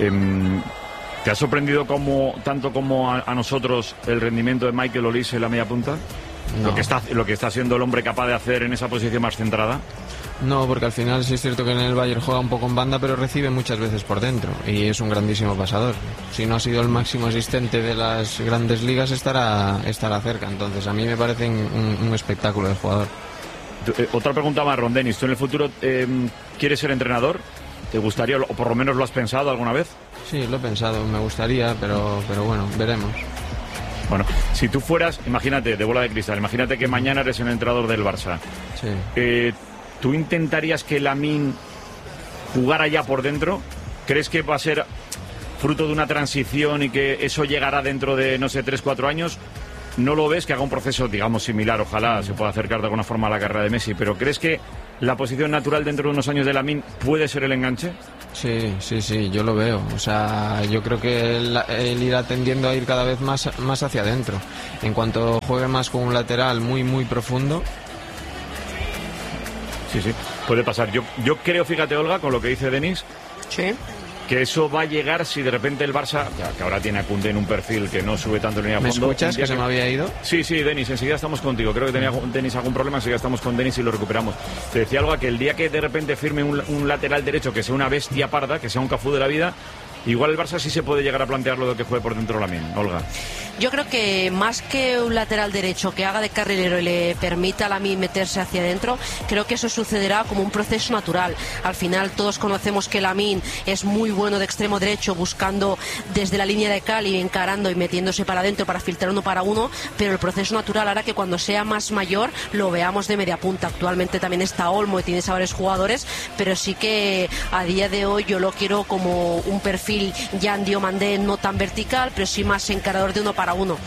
[SPEAKER 3] ¿te ha sorprendido tanto como a nosotros el rendimiento de Michael Olise en la media punta?
[SPEAKER 9] No.
[SPEAKER 3] Lo que está siendo el hombre capaz de hacer en esa posición más centrada.
[SPEAKER 9] No, porque al final sí es cierto que en el Bayern juega un poco en banda, pero recibe muchas veces por dentro y es un grandísimo pasador. Si no ha sido el máximo asistente de las grandes ligas, estará cerca. Entonces a mí me parece un espectáculo de jugador.
[SPEAKER 3] Otra pregunta más, Ron Dennis. ¿Tú en el futuro quieres ser entrenador? ¿Te gustaría, o por lo menos lo has pensado alguna vez?
[SPEAKER 9] Sí, lo he pensado, me gustaría, pero bueno, veremos.
[SPEAKER 3] Bueno, si tú fueras, imagínate, de bola de cristal, imagínate que mañana eres el entrenador del Barça.
[SPEAKER 9] Sí.
[SPEAKER 3] ¿Tú intentarías que Lamine jugara ya por dentro? ¿Crees que va a ser fruto de una transición y que eso llegará dentro de, no sé, 3-4 años? ¿No lo ves que haga un proceso, digamos, similar? Ojalá se pueda acercar de alguna forma a la carrera de Messi, pero ¿crees que la posición natural dentro de unos años de Lamine puede ser el enganche?
[SPEAKER 9] Sí, yo lo veo. O sea, yo creo que él irá tendiendo a ir cada vez más hacia adentro. En cuanto juegue más con un lateral muy profundo.
[SPEAKER 3] Sí, puede pasar. Yo creo, fíjate, Olga, con lo que dice Denis,
[SPEAKER 5] Sí.
[SPEAKER 3] que eso va a llegar si de repente el Barça, que ahora tiene a Koundé en un perfil que no sube tanto en línea a
[SPEAKER 9] ¿Me
[SPEAKER 3] fondo.
[SPEAKER 9] escuchas? Que se me había ido.
[SPEAKER 3] Sí, Denis, enseguida estamos contigo. Creo que tenía Denis algún problema, enseguida estamos con Denis y lo recuperamos. Te decía algo, que el día que de repente firme un lateral derecho que sea una bestia parda, que sea un Cafú de la vida, igual el Barça sí se puede llegar a plantear lo de que juegue por dentro Lamine. Olga.
[SPEAKER 5] Yo creo que más que un lateral derecho que haga de carrilero y le permita a Lamine meterse hacia adentro, creo que eso sucederá como un proceso natural. Al final todos conocemos que Lamine es muy bueno de extremo derecho, buscando desde la línea de cal y encarando y metiéndose para adentro para filtrar uno para uno, pero el proceso natural hará que cuando sea más mayor lo veamos de media punta. Actualmente también está Olmo y tienes a varios jugadores, pero sí que a día de hoy yo lo quiero como un perfil Jan Diomandé, no tan vertical, pero sí más encarador de uno para uno.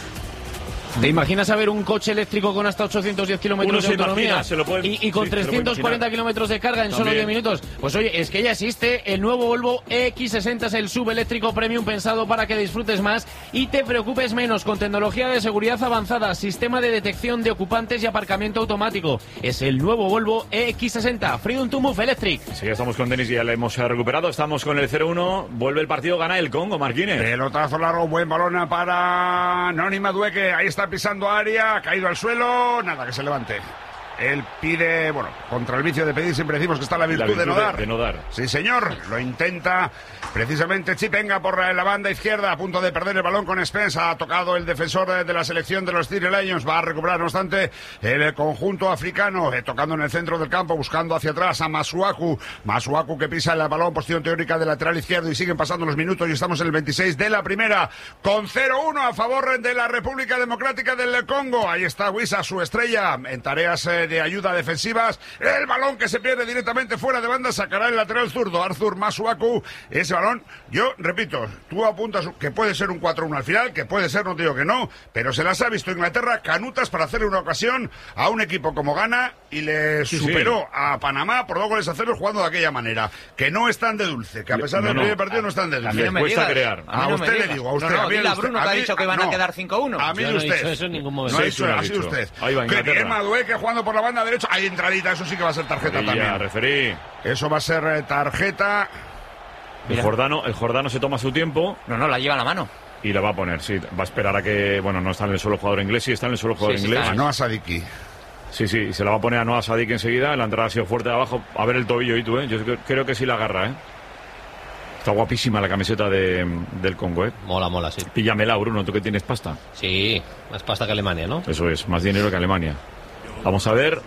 [SPEAKER 8] ¿Te imaginas a ver un coche eléctrico con hasta 810 kilómetros de autonomía y con 340 kilómetros de carga en solo 10 minutos? Pues oye, es que ya existe el nuevo Volvo EX60, es el subeléctrico premium pensado para que disfrutes más y te preocupes menos, con tecnología de seguridad avanzada, sistema de detección de ocupantes y aparcamiento automático. Es el nuevo Volvo EX60, Freedom to Move Electric.
[SPEAKER 3] Sí, ya estamos con Denis y ya le hemos recuperado. Estamos con el 0-1. Vuelve el partido, gana el Congo, Marquines.
[SPEAKER 4] Pelotazo largo, buen balón para Noni Madueke. Ahí está pisando área, ha caído al suelo, nada, que se levante. Él pide, bueno, contra el vicio de pedir siempre decimos que está la virtud de no dar.
[SPEAKER 3] De no dar.
[SPEAKER 4] Sí, señor, lo intenta precisamente Chipenga por la banda izquierda, a punto de perder el balón con Spence. Ha tocado el defensor de la selección de los Tigre Lions, va a recuperar no obstante el conjunto africano, tocando en el centro del campo, buscando hacia atrás a Masuaku que pisa el balón, posición teórica del lateral izquierdo, y siguen pasando los minutos y estamos en el 26 de la primera, con 0-1 a favor de la República Democrática del Congo. Ahí está Wissa, su estrella, en tareas de ayuda defensivas. El balón que se pierde directamente fuera de banda, sacará el lateral zurdo Arthur Masuaku. Ese balón, yo repito, tú apuntas que puede ser un 4-1 al final, que puede ser, no te digo que no, pero se las ha visto Inglaterra canutas para hacerle una ocasión a un equipo como Ghana, y le superó a Panamá por 2-0 jugando de aquella manera, que no están de dulce, que a pesar del primer partido no están de dulce.
[SPEAKER 3] Les cuesta crear.
[SPEAKER 4] A usted le digo, a usted.
[SPEAKER 6] Dile a Bruno que ha dicho que van a quedar 5-1.
[SPEAKER 4] A mí
[SPEAKER 8] Yo no
[SPEAKER 4] usted.
[SPEAKER 8] he dicho eso en ningún momento.
[SPEAKER 4] No ha sido usted.
[SPEAKER 3] Ahí va
[SPEAKER 4] Que
[SPEAKER 3] Inglaterra.
[SPEAKER 4] bien Madueke jugando por la banda derecha. Hay entradita, eso sí que va a ser tarjeta también.
[SPEAKER 3] Referí.
[SPEAKER 4] Eso va a ser tarjeta.
[SPEAKER 3] El Jordano se toma su tiempo.
[SPEAKER 6] No, la lleva a la mano.
[SPEAKER 3] Y la va a poner, sí. Va a esperar a que, bueno, no está en el suelo jugador inglés, sí está en el suelo jugador inglés.
[SPEAKER 4] A Noah Sadiki.
[SPEAKER 3] Sí, se la va a poner a Noah Sadik enseguida. La entrada ha sido fuerte de abajo. A ver el tobillo y tú, yo creo que sí la agarra, Está guapísima la camiseta del Congo,
[SPEAKER 8] Mola, sí.
[SPEAKER 3] Píllamela, Bruno, tú que tienes pasta.
[SPEAKER 8] Sí, más pasta que Alemania, ¿no?
[SPEAKER 3] Eso es, más dinero que Alemania. Vamos a ver.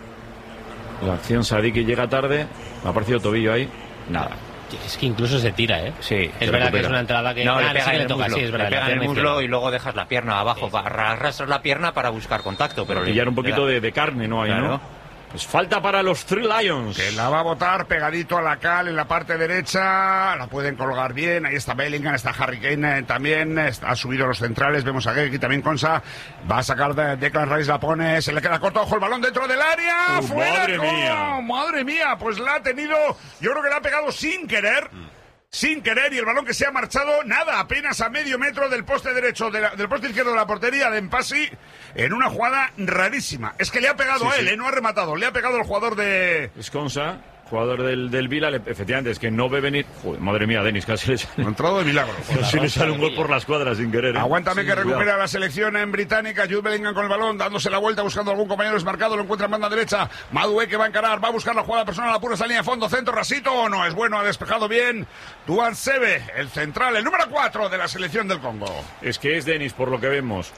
[SPEAKER 3] La acción Sadiki llega tarde. Me ha parecido tobillo ahí. Nada.
[SPEAKER 8] Es que incluso se tira,
[SPEAKER 6] Sí.
[SPEAKER 8] Es verdad que es una entrada que
[SPEAKER 6] no, le pega en el
[SPEAKER 8] toca,
[SPEAKER 6] muslo,
[SPEAKER 8] sí, es verdad.
[SPEAKER 6] le pega en el muslo y luego dejas la pierna abajo, arrastras la pierna para buscar contacto, pero
[SPEAKER 3] pillar un poquito de carne, ¿no? Ahí,
[SPEAKER 6] claro.
[SPEAKER 3] ¿no? Pues falta para los Three Lions.
[SPEAKER 4] Que la va a botar pegadito a la cal en la parte derecha. La pueden colgar bien. Ahí está Bellingham, está Harry Kane también. Ha subido los centrales. Vemos a Geki también Konsa. Va a sacar Declan Rice, la pone. Se le queda corto. Ojo el balón dentro del área. ¡Fuera!
[SPEAKER 3] ¡Madre mía!
[SPEAKER 4] ¡Madre mía! Pues la ha tenido. Yo creo que la ha pegado sin querer. Sin querer, y el balón que se ha marchado, nada, apenas a medio metro del poste derecho, del poste izquierdo de la portería de Mpasi, en una jugada rarísima. Es que le ha pegado a él, no ha rematado, le ha pegado el jugador de...
[SPEAKER 3] Esconsa, jugador del Vila, efectivamente, es que no ve venir... Joder, madre mía, Denis, casi le sale...
[SPEAKER 4] Ha entrado de milagro.
[SPEAKER 3] Casi le sale un gol por las cuadras sin querer.
[SPEAKER 4] Aguántame que recupera la selección en británica. Jude Bellingham con el balón, dándose la vuelta, buscando algún compañero desmarcado, lo encuentra en banda derecha. Madueke va a encarar, va a buscar la jugada personal, apura esa línea de fondo, centro, rasito, no es bueno, ha despejado bien. Duan Sebe, el central, el número 4 de la selección del Congo.
[SPEAKER 3] Es que es Denis, por lo que vemos.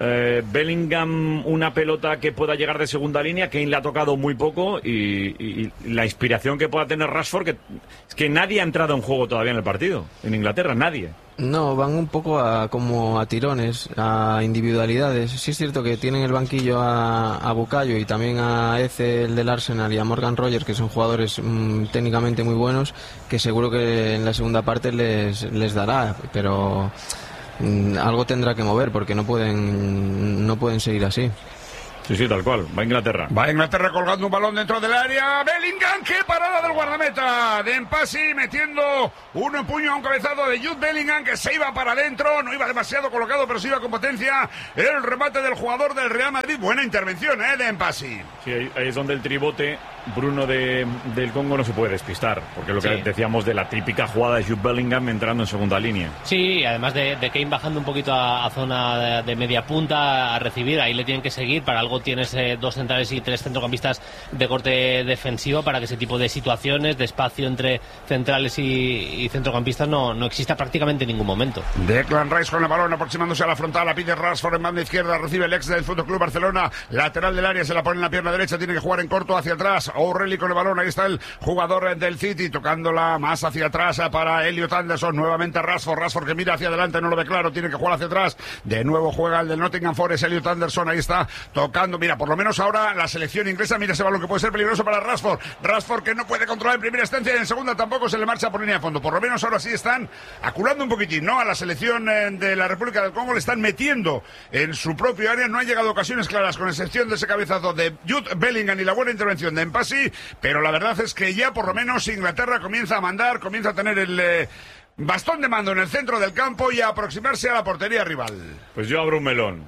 [SPEAKER 3] Bellingham, una pelota que pueda llegar de segunda línea, Kane le ha tocado muy poco, y la inspiración que pueda tener Rashford, que es que nadie ha entrado en juego todavía en el partido, en Inglaterra, nadie.
[SPEAKER 9] No, van un poco como a tirones, a individualidades. Sí es cierto que tienen el banquillo a Bukayo y también a Eze, el del Arsenal, y a Morgan Rogers, que son jugadores técnicamente muy buenos, que seguro que en la segunda parte les dará, pero... algo tendrá que mover porque no pueden seguir así.
[SPEAKER 3] Sí, tal cual. Va a Inglaterra.
[SPEAKER 4] Va a Inglaterra colgando un balón dentro del área. Bellingham, qué parada del guardameta. Dempassi metiendo un puño a un cabezado de Jude Bellingham que se iba para adentro. No iba demasiado colocado, pero sí iba con potencia. El remate del jugador del Real Madrid. Buena intervención, Dempassi.
[SPEAKER 3] Sí, ahí es donde el tribote, Bruno, del Congo no se puede despistar. Porque lo que decíamos de la típica jugada de Jude Bellingham entrando en segunda línea.
[SPEAKER 8] Sí, además de Kane bajando un poquito a zona de media punta a recibir. Ahí le tienen que seguir. Para algo tienes 2 centrales y 3 centrocampistas de corte defensivo para que ese tipo de situaciones, de espacio entre centrales y centrocampistas no exista prácticamente en ningún momento.
[SPEAKER 4] Declan Rice con el balón aproximándose a la frontal, la pide Rashford en banda izquierda, recibe el ex del FC Barcelona, lateral del área, se la pone en la pierna derecha, tiene que jugar en corto hacia atrás. O'Reilly con el balón, ahí está el jugador del City tocándola más hacia atrás para Elliot Anderson, nuevamente Rashford que mira hacia adelante, no lo ve claro, tiene que jugar hacia atrás, de nuevo juega el del Nottingham Forest, Elliot Anderson, ahí está tocando, mira, por lo menos ahora la selección inglesa, mira ese balón que puede ser peligroso para Rashford que no puede controlar en primera instancia y en segunda tampoco se le marcha por línea de fondo, por lo menos ahora sí están aculando un poquitín, ¿no? A la selección de la República del Congo le están metiendo en su propio área, no han llegado ocasiones claras con excepción de ese cabezazo de Jude Bellingham y la buena intervención de Dempassi, pero la verdad es que ya por lo menos Inglaterra comienza a mandar, comienza a tener el bastón de mando en el centro del campo y a aproximarse a la portería rival.
[SPEAKER 3] Pues yo abro un melón.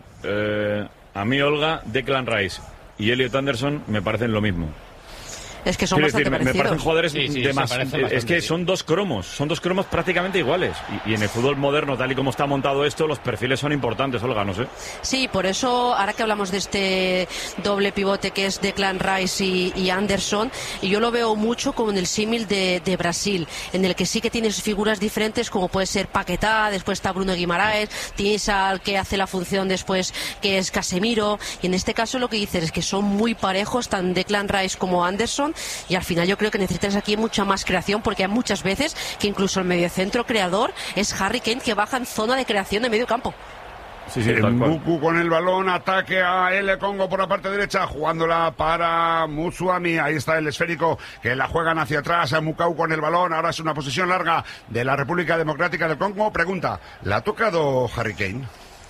[SPEAKER 3] A mí, Olga, Declan Rice y Elliot Anderson me parecen lo mismo.
[SPEAKER 5] Es que son bastante parecidos.
[SPEAKER 3] Me parecen jugadores
[SPEAKER 8] de
[SPEAKER 3] más. Es que son dos cromos prácticamente iguales. Y en el fútbol moderno, tal y como está montado esto, los perfiles son importantes, Olga, no sé.
[SPEAKER 5] Sí, por eso, ahora que hablamos de este doble pivote que es Declan Rice y Anderson, y yo lo veo mucho como en el símil de Brasil, en el que sí que tienes figuras diferentes, como puede ser Paquetá, después está Bruno Guimaraes, tienes al que hace la función después, que es Casemiro, y en este caso lo que dices es que son muy parejos, tan Declan Rice como Anderson, y al final yo creo que necesitas aquí mucha más creación, porque hay muchas veces que incluso el mediocentro creador es Harry Kane, que baja en zona de creación de medio campo.
[SPEAKER 3] Sí, tal cual.
[SPEAKER 4] Mbuku con el balón, ataque a el Congo por la parte derecha, jugándola para Mutsuami, ahí está el esférico que la juegan hacia atrás, a Mukau con el balón, ahora es una posesión larga de la República Democrática del Congo. Pregunta, ¿la ha tocado Harry Kane?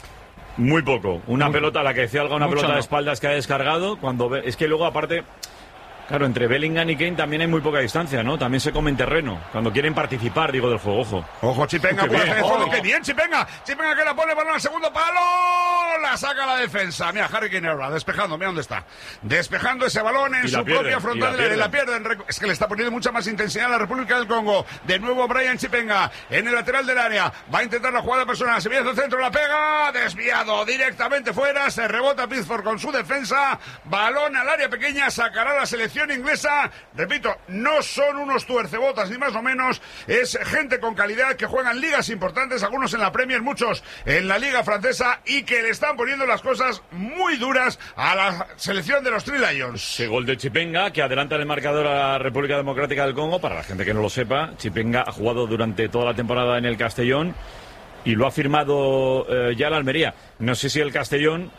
[SPEAKER 3] Muy poco, una pelota, la que decía Alga, una pelota
[SPEAKER 6] no.
[SPEAKER 3] de espaldas que ha descargado, es que luego aparte... Claro, entre Bellingham y Kane también hay muy poca distancia, ¿no? También se comen terreno. Cuando quieren participar, digo, del juego, ojo.
[SPEAKER 4] Ojo, Chipenga, puede hacer el juego. ¡Qué bien, Chipenga! Chipenga que la pone, balón al segundo palo. La saca la defensa. Mira, Harry Kane ahora, despejando, mira dónde está. Despejando ese balón en su propia frontal. La pierden. Es que le está poniendo mucha más intensidad a la República del Congo. De nuevo Brian Chipenga en el lateral del área. Va a intentar la jugada personal. Se viene hacia el centro, la pega. Desviado directamente fuera. Se rebota Pickford con su defensa. Balón al área pequeña. Sacará la selección inglesa. Repito, no son unos tuercebotas ni más o menos, es gente con calidad que juegan ligas importantes, algunos en la Premier, muchos en la Liga Francesa, y que le están poniendo las cosas muy duras a la selección de los Three Lions.
[SPEAKER 3] Ese gol de Chipenga que adelanta el marcador a la República Democrática del Congo. Para la gente que no lo sepa, Chipenga ha jugado durante toda la temporada en el Castellón y lo ha firmado ya el Almería. No sé si el Castellón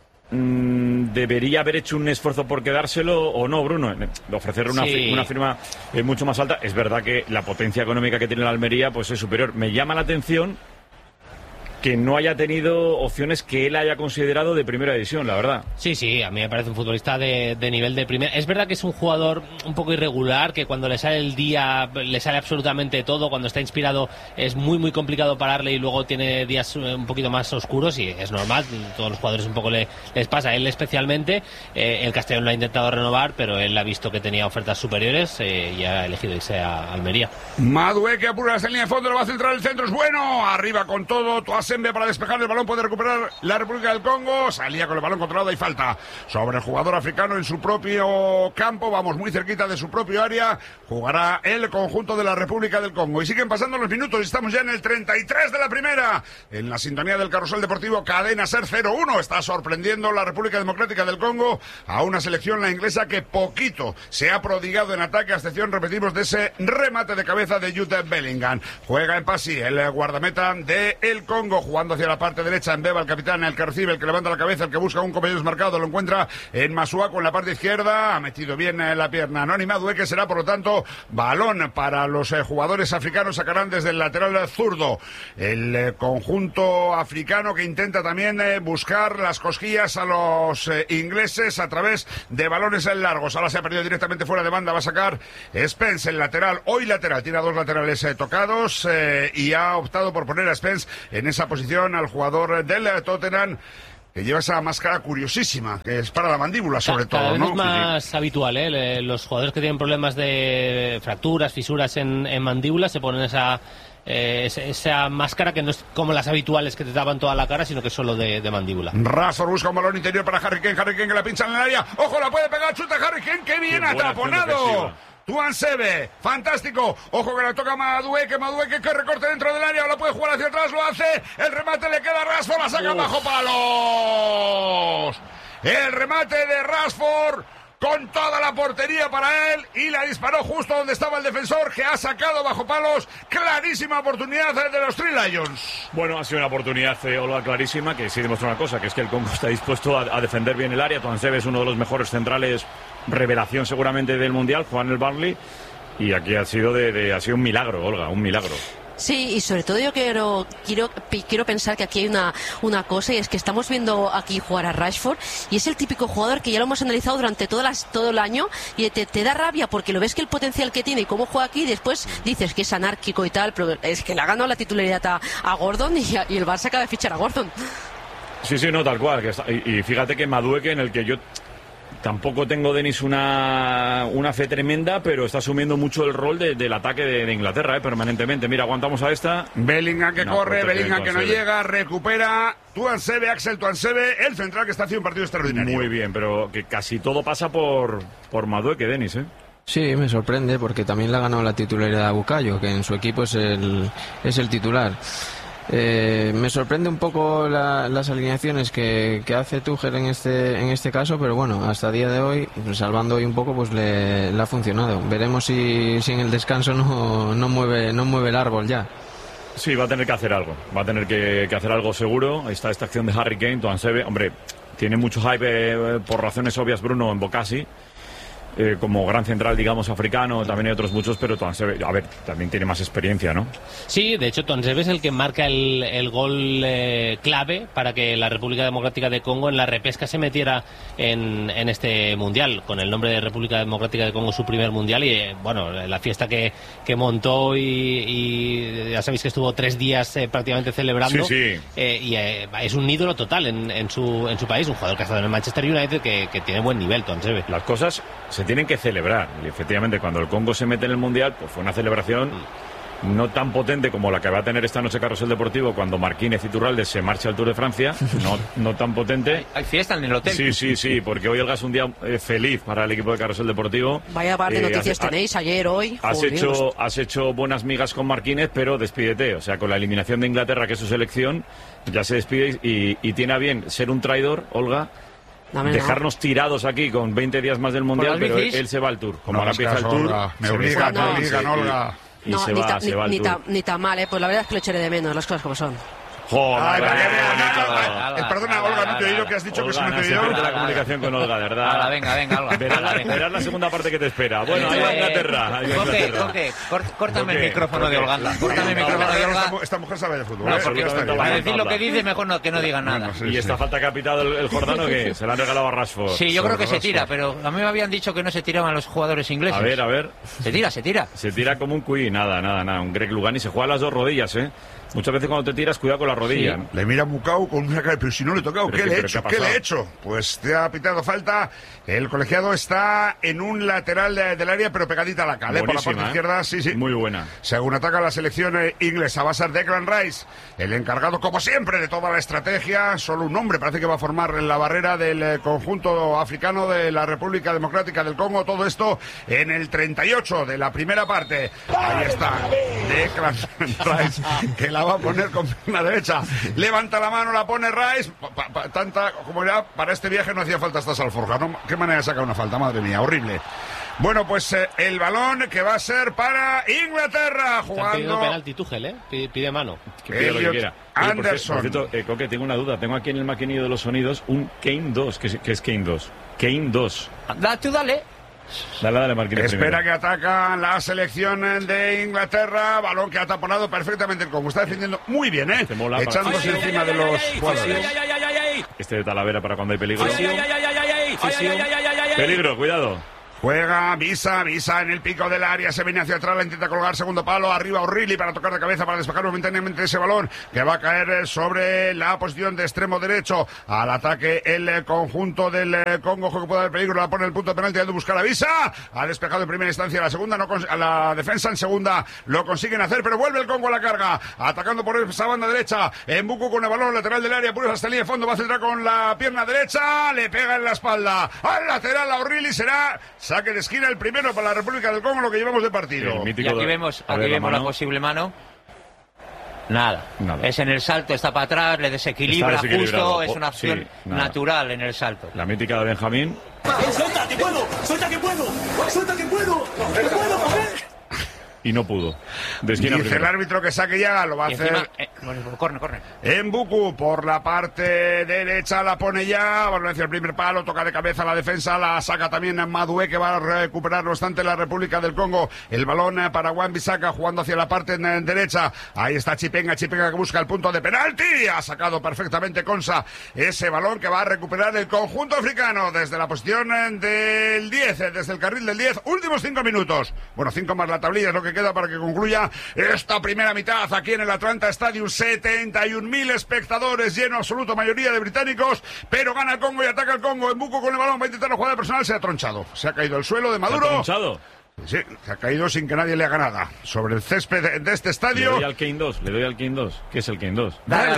[SPEAKER 3] debería haber hecho un esfuerzo por quedárselo o no, Bruno, ofrecer una firma mucho más alta. Es verdad que la potencia económica que tiene la Almería pues es superior. Me llama la atención que no haya tenido opciones que él haya considerado de primera división, la verdad.
[SPEAKER 8] Sí, a mí me parece un futbolista de nivel de primera. Es verdad que es un jugador un poco irregular, que cuando le sale el día le sale absolutamente todo, cuando está inspirado es muy complicado pararle y luego tiene días un poquito más oscuros y es normal, todos los jugadores un poco les pasa, a él especialmente. El Castellón lo ha intentado renovar, pero él ha visto que tenía ofertas superiores y ha elegido irse a Almería.
[SPEAKER 4] Madue que apura la línea de fondo, lo va a centrar, el centro es bueno, arriba con todo, Toasembe para despejar el balón, puede recuperar la República del Congo, salía con el balón controlado y falta sobre el jugador africano en su propio campo, vamos muy cerquita de su propio área, jugará el conjunto de la República del Congo y siguen pasando los minutos, estamos ya en el 33 de la primera, en la sintonía del Carrusel Deportivo, cadena SER 0-1, está sorprendiendo la República Democrática del Congo a una selección, la inglesa, que poquito se ha prodigado en ataque, a excepción, repetimos, de ese remate de cabeza de Jude Bellingham. Juega en Pasi, el guardameta de el Congo. Congo, jugando hacia la parte derecha en Beba, el capitán, el que recibe, el que levanta la cabeza, el que busca un compañero desmarcado, lo encuentra en Masuaku en la parte izquierda, ha metido bien la pierna Noni Madueke, será por lo tanto balón para los jugadores africanos, sacarán desde el lateral zurdo el conjunto africano que intenta también buscar las cosquillas a los ingleses a través de balones largos. Ahora se ha perdido directamente fuera de banda, va a sacar Spence, el lateral, hoy lateral, tiene a dos laterales tocados y ha optado por poner a Spence en esa posición al jugador del Tottenham, que lleva esa máscara curiosísima, que es para la mandíbula sobre todo,
[SPEAKER 8] cada vez
[SPEAKER 4] ¿no?
[SPEAKER 8] es más habitual, los jugadores que tienen problemas de fracturas, fisuras en mandíbula se ponen esa máscara que no es como las habituales que te tapan toda la cara, sino que es solo de mandíbula.
[SPEAKER 4] Rashford busca un balón interior para Harry Kane que la pincha en el área, ojo, la puede pegar, chuta Harry Kane, que bien ataponado. Tuansebe, fantástico, ojo que la toca Madueke que recorte dentro del área, la puede jugar hacia atrás, lo hace, el remate le queda a Rashford, la saca bajo palos, el remate de Rashford con toda la portería para él y la disparó justo donde estaba el defensor, que ha sacado bajo palos. Clarísima oportunidad de los Three Lions.
[SPEAKER 3] Bueno, ha sido una oportunidad, Olga, clarísima, que sí demuestra una cosa, que es que el Congo está dispuesto a defender bien el área. Tuansebe es uno de los mejores centrales, revelación seguramente del Mundial, Juan el Burnley, y aquí ha sido un milagro, Olga, un milagro.
[SPEAKER 5] Sí, y sobre todo yo quiero pensar que aquí hay una cosa, y es que estamos viendo aquí jugar a Rashford, y es el típico jugador que ya lo hemos analizado durante todo el año, y te da rabia porque lo ves que el potencial que tiene y cómo juega aquí, y después dices que es anárquico y tal, pero es que le ha ganado la titularidad a Gordon y el Barça acaba de fichar a Gordon.
[SPEAKER 3] Sí, no, tal cual. Y fíjate que Madueke, en el que yo tampoco tengo, Denis, una fe tremenda, pero está asumiendo mucho el rol del ataque de Inglaterra, permanentemente. Mira, aguantamos a esta.
[SPEAKER 4] Bellingham que corre, Bellingham que no llega, recupera Tuansebe, Axel Tuansebe, el central que está haciendo un partido extraordinario.
[SPEAKER 3] Muy bien, pero que casi todo pasa por Madueke, Denis, ¿eh?
[SPEAKER 9] Sí, me sorprende porque también le ha ganado la titularidad a Bukayo, que en su equipo es el titular. Me sorprende un poco las alineaciones que hace Tuchel en este caso, pero bueno, hasta día de hoy, salvando hoy un poco, pues le ha funcionado. Veremos si en el descanso no mueve el árbol ya.
[SPEAKER 3] Sí, va a tener que hacer algo, va a tener que hacer algo seguro. Ahí está esta acción de Harry Kane, Tuansebe, hombre, tiene mucho hype por razones obvias Bruno en Bocasi. Como gran central, digamos, africano, también hay otros muchos, pero Tuansebe, a ver, también tiene más experiencia, ¿no?
[SPEAKER 8] Sí, de hecho, Tuansebe es el que marca el gol clave para que la República Democrática de Congo en la repesca se metiera en este Mundial, con el nombre de República Democrática de Congo, su primer Mundial, y bueno, la fiesta que montó y ya sabéis que estuvo 3 días prácticamente celebrando.
[SPEAKER 3] Sí.
[SPEAKER 8] Y es un ídolo total en su país, un jugador que ha estado en el Manchester United que tiene buen nivel, Tuansebe.
[SPEAKER 3] Las cosas se tienen que celebrar, y efectivamente cuando el Congo se mete en el Mundial, pues fue una celebración no tan potente como la que va a tener esta noche Carrusel Deportivo cuando Marquínez y Iturralde se marcha al Tour de Francia, no tan potente.
[SPEAKER 6] Hay fiesta en el hotel.
[SPEAKER 3] Sí, porque hoy Olga es un día feliz para el equipo de Carrusel Deportivo.
[SPEAKER 5] Vaya par de noticias tenéis ayer, hoy.
[SPEAKER 3] Has hecho buenas migas con Marquínez, pero despídete, o sea, con la eliminación de Inglaterra, que es su selección, ya se despide y tiene a bien ser un traidor, Olga. Dejarnos tirados aquí con 20 días más del Mundial, pero él se va al Tour. Como ahora empieza el Tour,
[SPEAKER 4] Olga. Me obligan, Olga.
[SPEAKER 3] Y se va al Tour.
[SPEAKER 5] Ni tan mal, pues la verdad es que lo echaré de menos, las cosas como son.
[SPEAKER 3] Joder,
[SPEAKER 4] perdona, Olga, no te he oído que has dicho que eso no te he oído.
[SPEAKER 3] La comunicación con Olga, de verdad.
[SPEAKER 6] Ahora, venga, Olga.
[SPEAKER 3] Verás la segunda parte que te espera. Bueno, ahí va Inglaterra.
[SPEAKER 6] Córtame el micrófono de Olga. Córtame el micrófono de Olga.
[SPEAKER 4] Esta mujer sabe de fútbol.
[SPEAKER 6] Para decir lo que dice, mejor que no diga nada.
[SPEAKER 3] Y esta falta que ha pitado el jordano, que se la han regalado a Rashford.
[SPEAKER 6] Sí, yo creo que se tira, pero a mí me habían dicho que no se tiraban los jugadores ingleses.
[SPEAKER 3] A ver.
[SPEAKER 6] Se tira.
[SPEAKER 3] Se tira como un cuy, nada. Un Greg Lugani se juega a las 2 rodillas, ¿eh? Muchas veces cuando te tiras, cuidado con la rodilla. Sí.
[SPEAKER 4] Le mira a Mukau con una cara, pero si no le he tocado, ¿qué le he hecho? Pues te ha pitado falta. El colegiado está en un lateral del área, pero pegadita a la cal, por la parte izquierda. Sí.
[SPEAKER 3] Muy buena.
[SPEAKER 4] Según ataca la selección inglesa, va a ser Declan Rice, el encargado, como siempre, de toda la estrategia. Solo un hombre parece que va a formar la barrera del conjunto africano de la República Democrática del Congo. Todo esto en el 38 de la primera parte. Ahí está Declan Rice, que la va a poner con la derecha. Levanta la mano, la pone Rice. Tanta como ya para este viaje no hacía falta esta alforja, ¿no? ¿Qué manera de sacar una falta? Madre mía, horrible. Bueno, pues el balón que va a ser para Inglaterra, jugando...
[SPEAKER 8] Pidiendo penalti Tuchel, pide mano.
[SPEAKER 3] Que pide lo que quiera.
[SPEAKER 4] Anderson.
[SPEAKER 3] Por cierto, Coque, tengo una duda. Tengo aquí en el maquinillo de los sonidos un Kane 2. ¿Qué es Kane 2? Kane 2.
[SPEAKER 6] Tú dale.
[SPEAKER 3] Dale, Marquinhos.
[SPEAKER 4] Espera
[SPEAKER 3] primero.
[SPEAKER 4] que ataca la selección de Inglaterra. Balón que ha taponado perfectamente el Congo. Está defendiendo muy bien, ¿eh? Echándose encima de los jugadores.
[SPEAKER 3] Este de Talavera para cuando hay peligro. Peligro, cuidado.
[SPEAKER 4] Juega Visa en el pico del área, se viene hacia atrás, la intenta colgar, segundo palo, arriba O'Reilly para tocar de cabeza, para despejar momentáneamente ese balón, que va a caer sobre la posición de extremo derecho. Al ataque el conjunto del Congo, juego que puede haber peligro, la pone el punto de penalti, ha de buscar a Visa, ha despejado en primera instancia, la segunda, a la defensa en segunda, lo consiguen hacer, pero vuelve el Congo a la carga, atacando por esa banda derecha, Mbuku con el balón lateral del área, puro hasta la línea de fondo, va a centrar con la pierna derecha, le pega en la espalda, al lateral a O'Reilly, será saque de esquina, el primero para la República del Congo, lo que llevamos de partido.
[SPEAKER 6] Y aquí vemos la posible mano. Nada. Es en el salto, está para atrás, le desequilibra justo, es una acción natural en el salto.
[SPEAKER 3] La mítica de Benjamín.
[SPEAKER 10] ¡Suelta, que puedo! ¡Suelta, que puedo! ¡Suelta, que puedo! ¡Que puedo, joder!
[SPEAKER 3] Y no pudo. De esquina
[SPEAKER 4] dice
[SPEAKER 3] primero.
[SPEAKER 4] el árbitro que saque ya, lo va a hacer.
[SPEAKER 6] Corre.
[SPEAKER 4] Mbuku por la parte derecha, la pone ya, balón hacia el primer palo, toca de cabeza la defensa, la saca también Madué, que va a recuperar no obstante la República del Congo. El balón para Wan-Bissaka jugando hacia la parte derecha. Ahí está Chipenga que busca el punto de penalti. Ha sacado perfectamente Konsa ese balón que va a recuperar el conjunto africano desde la posición del 10, desde el carril del 10. Últimos 5 minutos. Bueno, 5 más la tablilla es lo que queda para que concluya esta primera mitad aquí en el Atlanta Stadium. 71.000 espectadores, lleno absoluto, mayoría de británicos, pero gana el Congo y ataca el Congo. Mbuku con el balón va a intentar la jugada personal, se ha tronchado, se ha caído al suelo de Maduro.
[SPEAKER 3] ¿Se ha tronchado?
[SPEAKER 4] Sí, se ha caído sin que nadie le haga nada sobre el césped de este estadio.
[SPEAKER 3] Le doy al Kane 2. ¿Qué es el Kane 2?
[SPEAKER 6] Dale.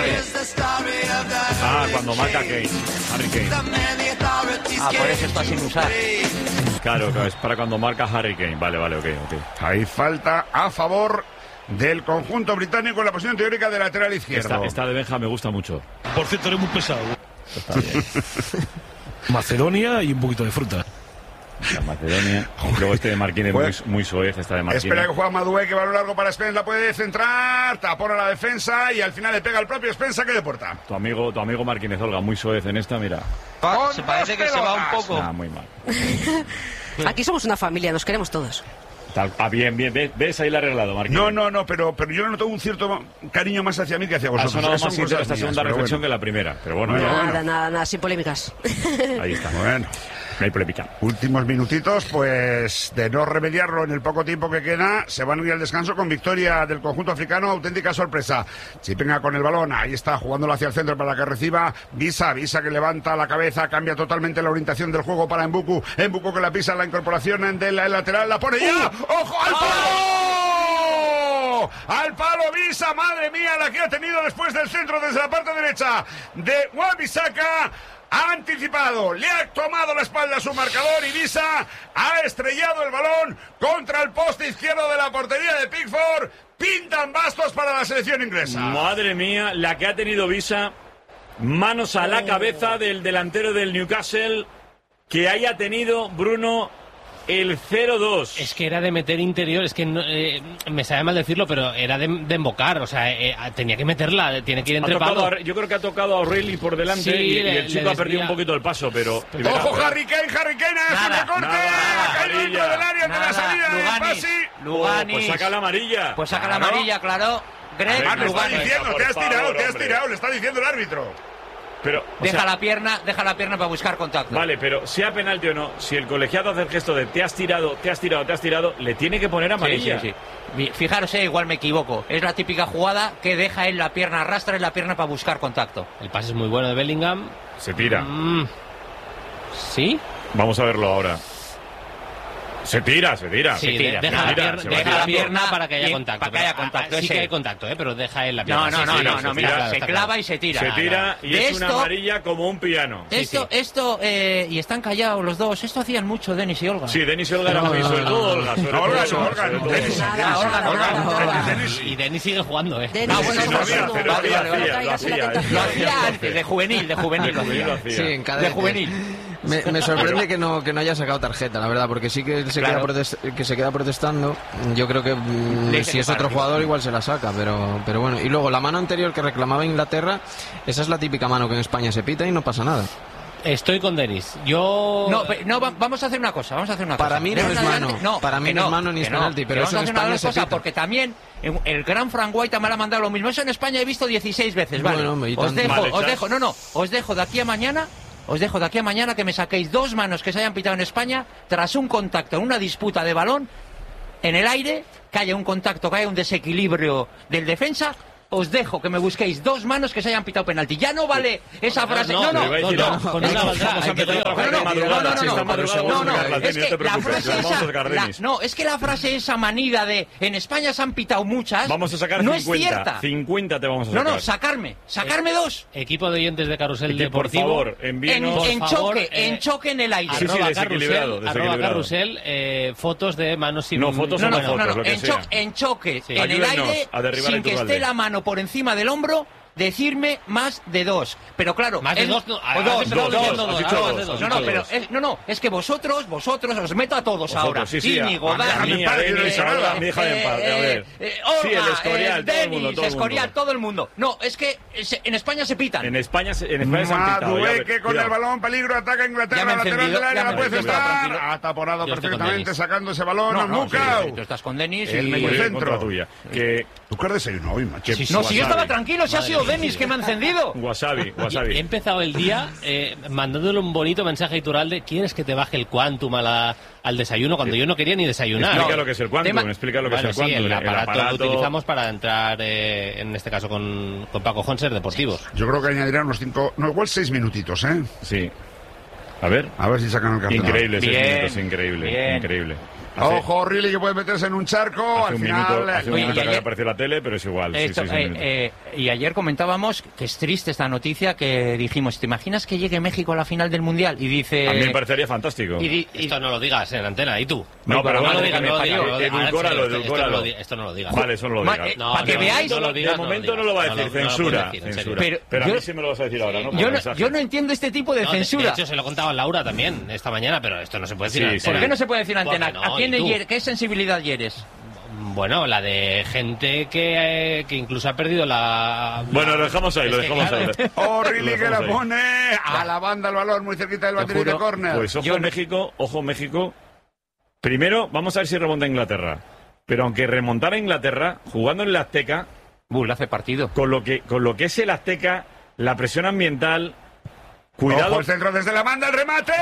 [SPEAKER 3] Cuando marca Kane, Harry Kane.
[SPEAKER 6] Por eso está sin usar.
[SPEAKER 3] Claro, es para cuando marca Harry Kane. Vale, ok.
[SPEAKER 4] Hay falta a favor del conjunto británico en la posición teórica de lateral izquierdo.
[SPEAKER 3] Esta de Benja me gusta mucho.
[SPEAKER 10] Por cierto, eres muy pesado.
[SPEAKER 3] Está bien.
[SPEAKER 10] Macedonia y un poquito de fruta.
[SPEAKER 3] La Macedonia. Luego este de Marquinhos muy soez, esta de Marquinhos.
[SPEAKER 4] Espera que juega Madué, que va a lo largo para Spence, la puede centrar, tapona la defensa y al final le pega al propio Spence, que de puerta.
[SPEAKER 3] Tu amigo Marquinhos Olga, muy soez en esta, mira.
[SPEAKER 6] Se parece que se va un poco.
[SPEAKER 3] Muy mal.
[SPEAKER 5] Aquí somos una familia, nos queremos todos.
[SPEAKER 3] Bien. ¿Ves? Ahí la ha arreglado, Marquinhos.
[SPEAKER 4] No, pero yo noto un cierto cariño más hacia mí que hacia vosotros.
[SPEAKER 3] Ha sonado más sincera esta segunda reflexión que la primera. Pero bueno,
[SPEAKER 5] Nada, sin polémicas.
[SPEAKER 3] Ahí está.
[SPEAKER 4] Bueno.
[SPEAKER 3] No hay polémica.
[SPEAKER 4] Últimos minutitos, pues de no remediarlo en el poco tiempo que queda, se van a ir al descanso con victoria del conjunto africano, auténtica sorpresa. Chipenga con el balón, ahí está, jugándolo hacia el centro para que reciba Visa que levanta la cabeza, cambia totalmente la orientación del juego para Mbuku que la pisa, la incorporación del lateral, la pone ya, ¡ojo al palo! ¡Al palo Visa! ¡Madre mía la que ha tenido después del centro desde la parte derecha de Wan-Bissaka! Ha anticipado, le ha tomado la espalda a su marcador y Visa ha estrellado el balón contra el poste izquierdo de la portería de Pickford. Pintan bastos para la selección inglesa.
[SPEAKER 3] Madre mía, la que ha tenido Visa. Manos a la cabeza del delantero del Newcastle, que haya tenido, Bruno, el 0-2.
[SPEAKER 8] Es que era de meter interior, es que no, me sabe mal decirlo, pero era de embocar, o sea, tenía que meterla, tiene que ir entre palos.
[SPEAKER 3] Yo creo que ha tocado a O'Reilly por delante, sí, y el chico ha perdido un poquito el paso, pero...
[SPEAKER 4] ¡Ojo, Harry Kane, es un recorte! ¡Ha caído dentro del área ante la salida de Pasi!
[SPEAKER 6] Luganis.
[SPEAKER 3] Pues saca la amarilla.
[SPEAKER 6] Pues saca la amarilla, claro.
[SPEAKER 4] Greg, le está diciendo, te has tirado, le está diciendo el árbitro.
[SPEAKER 6] Pero, deja la pierna para buscar contacto.
[SPEAKER 3] Vale, pero sea penalti o no, si el colegiado hace el gesto de te has tirado, le tiene que poner amarilla.
[SPEAKER 6] Sí. Fijaros, igual me equivoco. Es la típica jugada que deja él la pierna, arrastra en la pierna para buscar contacto.
[SPEAKER 8] El pase es muy bueno de Bellingham.
[SPEAKER 3] Se tira.
[SPEAKER 8] ¿Sí?
[SPEAKER 3] Vamos a verlo ahora. Se tira.
[SPEAKER 8] Sí, deja la pierna para que haya contacto.
[SPEAKER 6] Para que haya contacto.
[SPEAKER 8] Sí que hay contacto, pero deja él la pierna.
[SPEAKER 6] No, mira, se clava y se tira.
[SPEAKER 3] Se tira y es una amarilla como un piano.
[SPEAKER 6] Esto, y están callados los dos. Esto hacían mucho Denis y Olga.
[SPEAKER 3] Sí, Denis y Olga era muy, sobre todo Olga.
[SPEAKER 4] Olga.
[SPEAKER 8] Y Denis sigue jugando,
[SPEAKER 6] Lo hacía antes, de juvenil.
[SPEAKER 9] Sí, en cadete.
[SPEAKER 6] De juvenil.
[SPEAKER 9] Me sorprende que no haya sacado tarjeta, la verdad, porque sí que se queda protestando. Yo creo que si es otro jugador igual se la saca, pero bueno. Y luego la mano anterior que reclamaba Inglaterra, esa es la típica mano que en España se pita y no pasa nada.
[SPEAKER 8] Estoy con Denis.
[SPEAKER 6] Vamos a hacer una cosa.
[SPEAKER 9] Para mí no es mano. Para mí no es mano ni es penalti, pero eso en España se pita.
[SPEAKER 6] Porque también el gran Frank White me ha mandado lo mismo. Eso en España he visto 16 veces, ¿vale? Bueno, os dejo de aquí a mañana. Os dejo de aquí a mañana que me saquéis 2 manos que se hayan pitado en España tras un contacto en una disputa de balón en el aire, que haya un contacto, que haya un desequilibrio del defensa. Os dejo que me busquéis 2 manos que se hayan pitado penalti. Ya no vale esa frase. No. Es que la frase esa manida de en España se han pitado muchas.
[SPEAKER 3] Vamos a sacar
[SPEAKER 6] no
[SPEAKER 3] 50.
[SPEAKER 6] Es cierta.
[SPEAKER 3] 50 te vamos a sacar.
[SPEAKER 6] Sacarme 2.
[SPEAKER 8] Equipo de oyentes de Carrusel Deportivo.
[SPEAKER 3] Por favor, envíenos.
[SPEAKER 6] En choque en el aire.
[SPEAKER 3] Sí, desequilibrado.
[SPEAKER 8] Carrusel, fotos de manos sin...
[SPEAKER 3] No, fotos o no fotos, lo que sea.
[SPEAKER 6] En choque en el aire, sin que esté la mano por encima del hombro, decirme más de 2. Pero claro,
[SPEAKER 8] más de 2,
[SPEAKER 6] es que vosotros os meto a todos ahora. Íñigo, Dani,
[SPEAKER 3] el Escorial,
[SPEAKER 6] todo el mundo. No, es que en España se pitan.
[SPEAKER 3] En España se han pitado.
[SPEAKER 4] Madueque con el balón, peligro, ataca Inglaterra, lateral del área, la puede estar. Ha taponado perfectamente sacando ese balón.
[SPEAKER 6] Tú estás con Denis
[SPEAKER 4] el medio centro
[SPEAKER 3] tuya.
[SPEAKER 4] ¿Tú qué has desayunado hoy, macho?
[SPEAKER 6] No, si yo estaba tranquilo, si ha sido Denis que me ha encendido.
[SPEAKER 3] Wasabi.
[SPEAKER 8] He empezado el día mandándole un bonito mensaje a Iturralde. ¿Quieres que te baje el Quantum al desayuno? Cuando yo no quería ni desayunar.
[SPEAKER 3] Explica lo que es el Quantum. Explica lo que es el Quantum.
[SPEAKER 8] El aparato lo utilizamos para entrar, en este caso, con Paco Honser Deportivos.
[SPEAKER 4] Yo creo que añadirán unos 5, no, igual 6 minutitos, ¿eh?
[SPEAKER 3] Sí. A ver si sacan el cartón. Increíble, 6 minutos, increíble.
[SPEAKER 4] Ojo, Riley, que puede meterse en un charco.
[SPEAKER 3] Hace un minuto que había aparecido la tele, pero es igual.
[SPEAKER 6] Y ayer comentábamos que es triste esta noticia que dijimos, ¿te imaginas que llegue México a la final del Mundial? Y dice...
[SPEAKER 3] A mí me parecería fantástico.
[SPEAKER 8] Esto no lo digas en antena, ¿y tú?
[SPEAKER 3] No, pero
[SPEAKER 8] no lo digas.
[SPEAKER 3] Edulcóralo.
[SPEAKER 8] Esto no lo digas.
[SPEAKER 3] Vale, eso no lo digas.
[SPEAKER 6] Para que veáis...
[SPEAKER 3] De momento no lo va a decir, censura. Pero a mí sí me lo vas a decir ahora, ¿no?
[SPEAKER 6] Yo no entiendo este tipo de censura.
[SPEAKER 8] De hecho, se lo contaba a Laura también esta mañana, pero esto no se puede decir en antena.
[SPEAKER 6] ¿Por qué no se puede decir en antena? ¿A quién qué sensibilidad hieres?
[SPEAKER 8] Bueno, la de gente que incluso ha perdido la...
[SPEAKER 3] Bueno, lo dejamos ahí,
[SPEAKER 4] Riley que la pone a la banda el balón muy cerquita del banderín de córner.
[SPEAKER 3] Pues ojo México. Primero, vamos a ver si remonta Inglaterra. Pero aunque remontara Inglaterra, jugando en el Azteca...
[SPEAKER 6] le hace partido.
[SPEAKER 3] Con lo que es el Azteca, la presión ambiental... Cuidado.
[SPEAKER 4] Ojo el centro desde la banda, el remate.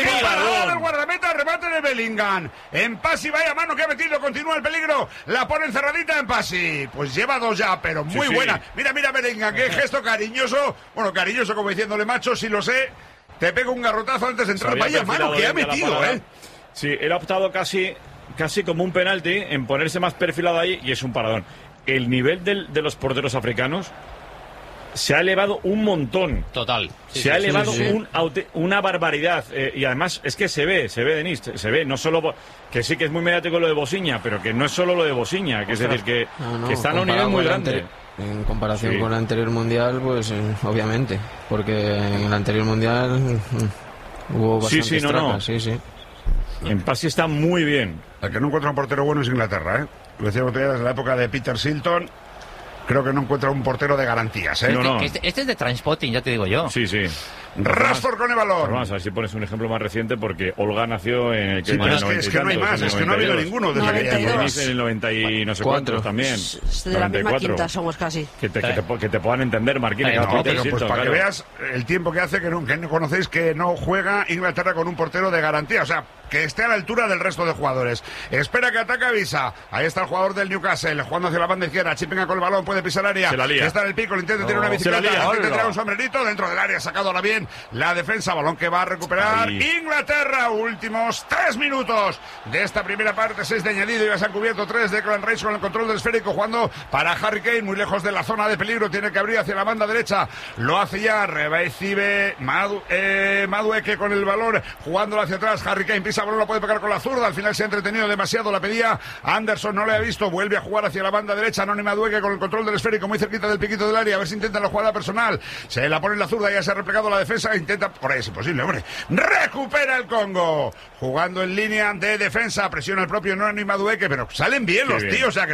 [SPEAKER 4] El guardameta, el remate de Bellingham. En Pasi, vaya mano que ha metido, continúa el peligro. La pone encerradita en Pasi. Pues lleva 2 ya, pero muy buena. Mira Bellingham, qué gesto cariñoso. Bueno, cariñoso como diciéndole, macho, si lo sé, te pego un garrotazo antes de entrar. Vaya mano que ha metido,
[SPEAKER 3] Sí, él ha optado casi como un penalti en ponerse más perfilado ahí y es un paradón. El nivel de los porteros africanos se ha elevado un montón.
[SPEAKER 8] Total.
[SPEAKER 3] Se ha elevado una barbaridad. Y además es que se ve, Denis, se ve. No solo que sí que es muy mediático lo de Bosiña, pero que no es solo lo de Bosiña. Que es decir, que están a un nivel muy grande.
[SPEAKER 9] En comparación con el anterior mundial, pues obviamente. Porque en el anterior mundial hubo bastantes tracas. Sí.
[SPEAKER 3] En Pasi está muy bien.
[SPEAKER 4] El que no encuentra un portero bueno es Inglaterra, ¿eh? Lo decía desde la época de Peter Shilton. Creo que no encuentra un portero de garantías, ¿eh?
[SPEAKER 6] Este es de Trainspotting, ya te digo yo.
[SPEAKER 3] Sí.
[SPEAKER 4] Rashford con el balón.
[SPEAKER 3] Vamos a ver si pones un ejemplo más reciente, porque Olga nació en el...
[SPEAKER 4] es que no hay más, es que no ha habido ninguno desde aquella época.
[SPEAKER 3] En el 90 y no sé cuántos también.
[SPEAKER 5] De la misma quinta somos casi.
[SPEAKER 3] Que te puedan entender, Marquín.
[SPEAKER 4] Pero pues para que veas el tiempo que hace que no conocéis que no juega Inglaterra con un portero de garantía. O sea, que esté a la altura del resto de jugadores. Espera que ataque Visa. Ahí está el jugador del Newcastle, jugando hacia la banda izquierda. Chippinga con el balón, puede pisar área. Está en el pico, intenta tirar una bicicleta, intenta tirar un sombrerito dentro del área, sacado ahora bien la defensa, balón que va a recuperar Inglaterra. Últimos 3 minutos de esta primera parte, 6 de añadido, ya se han cubierto 3 de Declan Rice con el control del esférico, jugando para Harry Kane, muy lejos de la zona de peligro, tiene que abrir hacia la banda derecha, lo hace ya, recibe Madueke con el balón, jugándolo hacia atrás, Harry Kane pisa balón, lo puede pegar con la zurda, al final se ha entretenido demasiado, la pedía Anderson, no le ha visto, vuelve a jugar hacia la banda derecha, Noni Madueke con el control del esférico, muy cerquita del piquito del área, a ver si intentan la jugada personal, se la pone en la zurda, ya se ha replegado la defensa defensa, intenta, por ahí es imposible, hombre, recupera el Congo, jugando en línea de defensa, presiona el propio Noni Madueke, pero salen bien los tíos, o sea que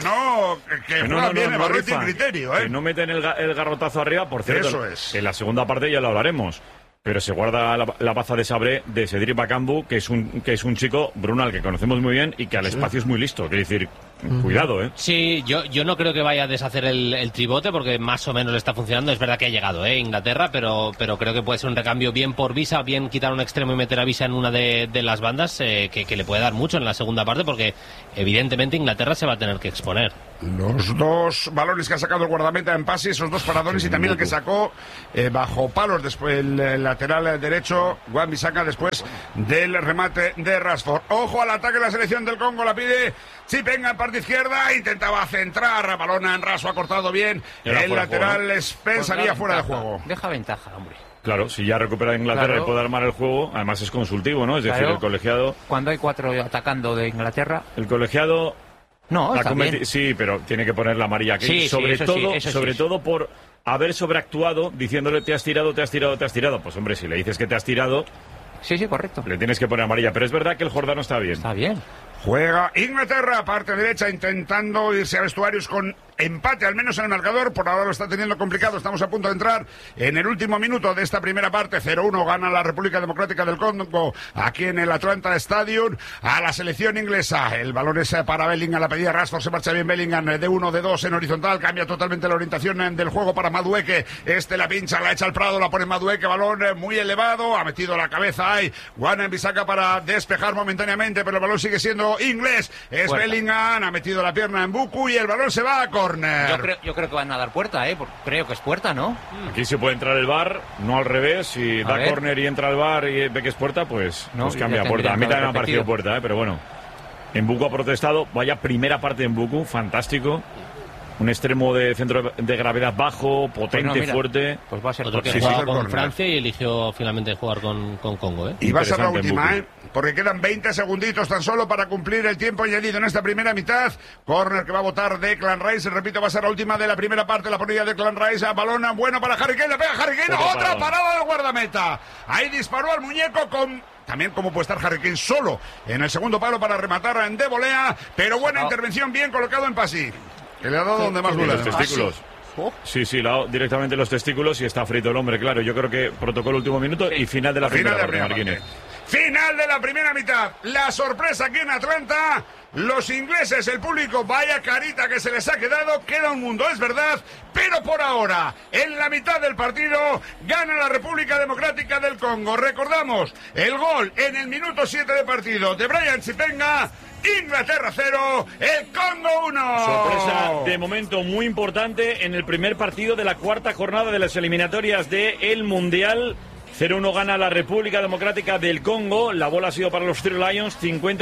[SPEAKER 4] juegan bien el balón sin criterio,
[SPEAKER 3] que no meten el garrotazo arriba, por cierto.
[SPEAKER 4] Eso es.
[SPEAKER 3] En la segunda parte ya lo hablaremos. Pero se guarda la baza de sabre de Cedric Bakambu, que es un chico, Bruno, al que conocemos muy bien y que al espacio es muy listo. Quiere decir, cuidado, ¿eh?
[SPEAKER 8] Sí, yo no creo que vaya a deshacer el tribote, porque más o menos le está funcionando. Es verdad que ha llegado, Inglaterra, pero creo que puede ser un recambio bien por Visa, bien quitar un extremo y meter a Visa en una de las bandas, que le puede dar mucho en la segunda parte, porque evidentemente Inglaterra se va a tener que exponer.
[SPEAKER 4] Los dos balones que ha sacado el guardameta en pase, esos dos paradones, y también el que sacó bajo palos después el lateral derecho, Wan-Bissaka, después del remate de Rashford. Ojo al ataque de la selección del Congo, la pide Chipenga en parte izquierda, intentaba centrar, balón en raso, ha cortado bien el lateral, pensaría fuera de juego.
[SPEAKER 6] Deja ventaja, hombre.
[SPEAKER 3] Claro, si ya recupera Inglaterra y puede armar el juego, además es consultivo, ¿no? Es decir, el colegiado...
[SPEAKER 6] Cuando hay 4 atacando de Inglaterra...
[SPEAKER 3] El colegiado...
[SPEAKER 6] No, está bien.
[SPEAKER 3] Sí, pero tiene que poner la amarilla aquí.
[SPEAKER 6] Sí,
[SPEAKER 3] sobre todo por haber sobreactuado diciéndole te has tirado. Pues hombre, si le dices que te has tirado...
[SPEAKER 6] Sí, correcto.
[SPEAKER 3] Le tienes que poner amarilla, pero es verdad que el Jordano está bien.
[SPEAKER 6] Está bien.
[SPEAKER 4] Juega Inglaterra, parte derecha, intentando irse a vestuarios con empate, al menos en el marcador. Por ahora lo está teniendo complicado. Estamos a punto de entrar en el último minuto de esta primera parte. 0-1 gana la República Democrática del Congo aquí en el Atlanta Stadium a la selección inglesa. El balón es para Bellingham, la pedida Rashford, se marcha bien Bellingham, de 1, de 2 en horizontal, cambia totalmente la orientación del juego para Madueke. La pincha, la echa al Prado, la pone Madueke, balón muy elevado, ha metido la cabeza ahí Wan-Bissaka para despejar momentáneamente, pero el balón sigue siendo inglés. Es puerta. Bellingham, ha metido la pierna en Buku y el balón se va a córner.
[SPEAKER 6] Yo creo que van a dar puerta, creo que es puerta, ¿no?
[SPEAKER 3] Aquí se puede entrar el VAR, no al revés. Si da córner y entra el VAR y ve que es puerta, pues cambia a puerta. A mí también me ha parecido puerta, pero bueno. En Buku ha protestado, vaya primera parte en Buku, fantástico. Un extremo de centro de gravedad bajo, potente, fuerte.
[SPEAKER 6] Pues va a ser
[SPEAKER 8] otro que jugaba con Francia y eligió finalmente jugar con Congo.
[SPEAKER 4] Y va a ser la última, porque quedan 20 segunditos tan solo para cumplir el tiempo añadido en esta primera mitad. Córner que va a votar Declan Rice. Repito, va a ser la última de la primera parte. La ponía Declan Rice. Balón bueno para Harry Kane. Le pega Harry Kane. Otra parada del guardameta. Ahí disparó al muñeco con... También como puede estar Harry Kane solo en el segundo palo para rematar de volea. Pero buena intervención, bien colocado en Pasi. Que le ha dado donde más duele.
[SPEAKER 3] Los testículos. Sí, le ha dado directamente los testículos y está frito el hombre, claro. Yo creo que protocolo último minuto y final de la primera parte.
[SPEAKER 4] Final de la primera mitad. La sorpresa aquí en Atlanta. Los ingleses, el público, vaya carita que se les ha quedado. Queda un mundo, es verdad. Pero por ahora, en la mitad del partido, gana la República Democrática del Congo. Recordamos, el gol en el minuto 7 de partido de Brian Chipenga. Inglaterra 0, el Congo 1.
[SPEAKER 3] Sorpresa de momento muy importante en el primer partido de la cuarta jornada de las eliminatorias del Mundial. 0-1 gana la República Democrática del Congo. La bola ha sido para los Three Lions,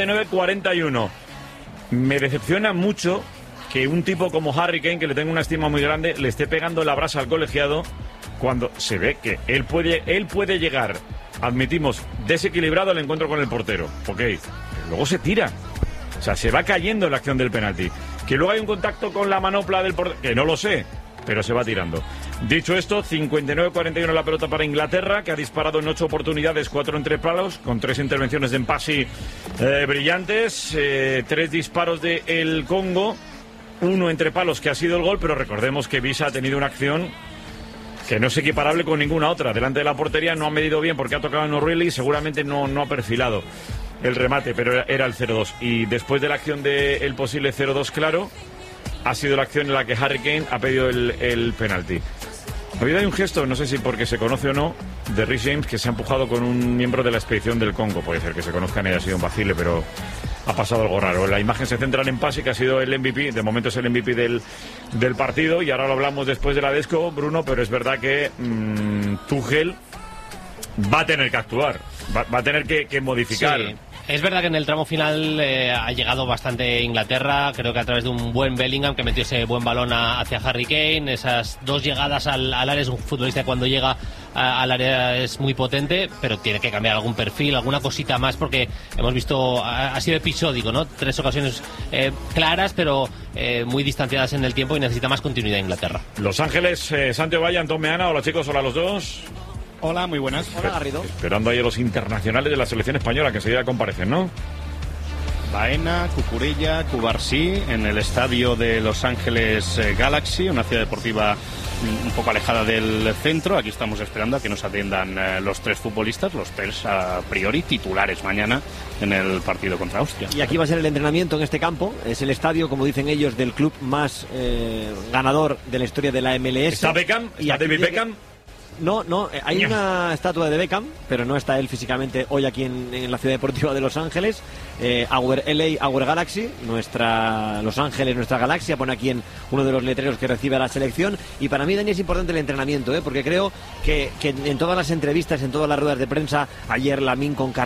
[SPEAKER 3] 59-41. Me decepciona mucho que un tipo como Harry Kane, que le tengo una estima muy grande, le esté pegando la brasa al colegiado cuando se ve que él puede llegar, admitimos, desequilibrado al encuentro con el portero. Ok, pero luego se tira. O sea, se va cayendo en la acción del penalti. Que luego hay un contacto con la manopla del portero, que no lo sé, pero se va tirando. Dicho esto, 59-41 la pelota para Inglaterra, que ha disparado en 8 oportunidades, 4 entre palos, con 3 intervenciones de Mpasi brillantes, 3 disparos de el Congo, 1 entre palos que ha sido el gol, pero recordemos que Visa ha tenido una acción que no es equiparable con ninguna otra. Delante de la portería no ha medido bien porque ha tocado en O'Reilly y seguramente no ha perfilado el remate, pero era el 0-2. Y después de la acción del posible 0-2 claro, ha sido la acción en la que Harry Kane ha pedido el penalti. Ha habido un gesto, no sé si porque se conoce o no, de Rhys James, que se ha empujado con un miembro de la expedición del Congo. Puede ser que se conozcan y haya sido un vacile, pero ha pasado algo raro. La imagen se centra en Pasi, que ha sido el MVP, de momento es el MVP del partido, y ahora lo hablamos después de la Desco, Bruno, pero es verdad que Tuchel va a tener que actuar, va a tener que modificar.
[SPEAKER 8] Sí. Es verdad que en el tramo final ha llegado bastante Inglaterra, creo que a través de un buen Bellingham que metió ese buen balón hacia Harry Kane, esas 2 llegadas al área. Es un futbolista que cuando llega al área es muy potente, pero tiene que cambiar algún perfil, alguna cosita más, porque hemos visto, ha sido episódico, ¿no? 3 ocasiones claras, pero muy distanciadas en el tiempo, y necesita más continuidad Inglaterra.
[SPEAKER 3] Los Ángeles, Santiago Valle, Antón Meana, hola chicos, hola a los dos.
[SPEAKER 11] Hola, muy buenas.
[SPEAKER 2] Hola, Garrido.
[SPEAKER 3] Esperando ahí a los internacionales de la selección española que enseguida comparecen, ¿no?
[SPEAKER 11] Baena, Cucurella, Cubarsí, en el estadio de Los Ángeles Galaxy, una ciudad deportiva un poco alejada del centro. Aquí estamos esperando a que nos atiendan los 3 futbolistas, los 3 a priori titulares mañana en el partido contra Austria.
[SPEAKER 2] Y aquí va a ser el entrenamiento en este campo. Es el estadio, como dicen ellos, del club más ganador de la historia de la MLS.
[SPEAKER 3] ¿Está Beckham? ¿Está David Beckham?
[SPEAKER 2] No, hay una estatua de Beckham, pero no está él físicamente hoy aquí en la ciudad deportiva de Los Ángeles. Our Galaxy, Los Ángeles, nuestra galaxia, pone aquí en uno de los letreros que recibe a la selección. Y para mí, Dani, es importante el entrenamiento, porque creo que en todas las entrevistas, en todas las ruedas de prensa, ayer Lamine con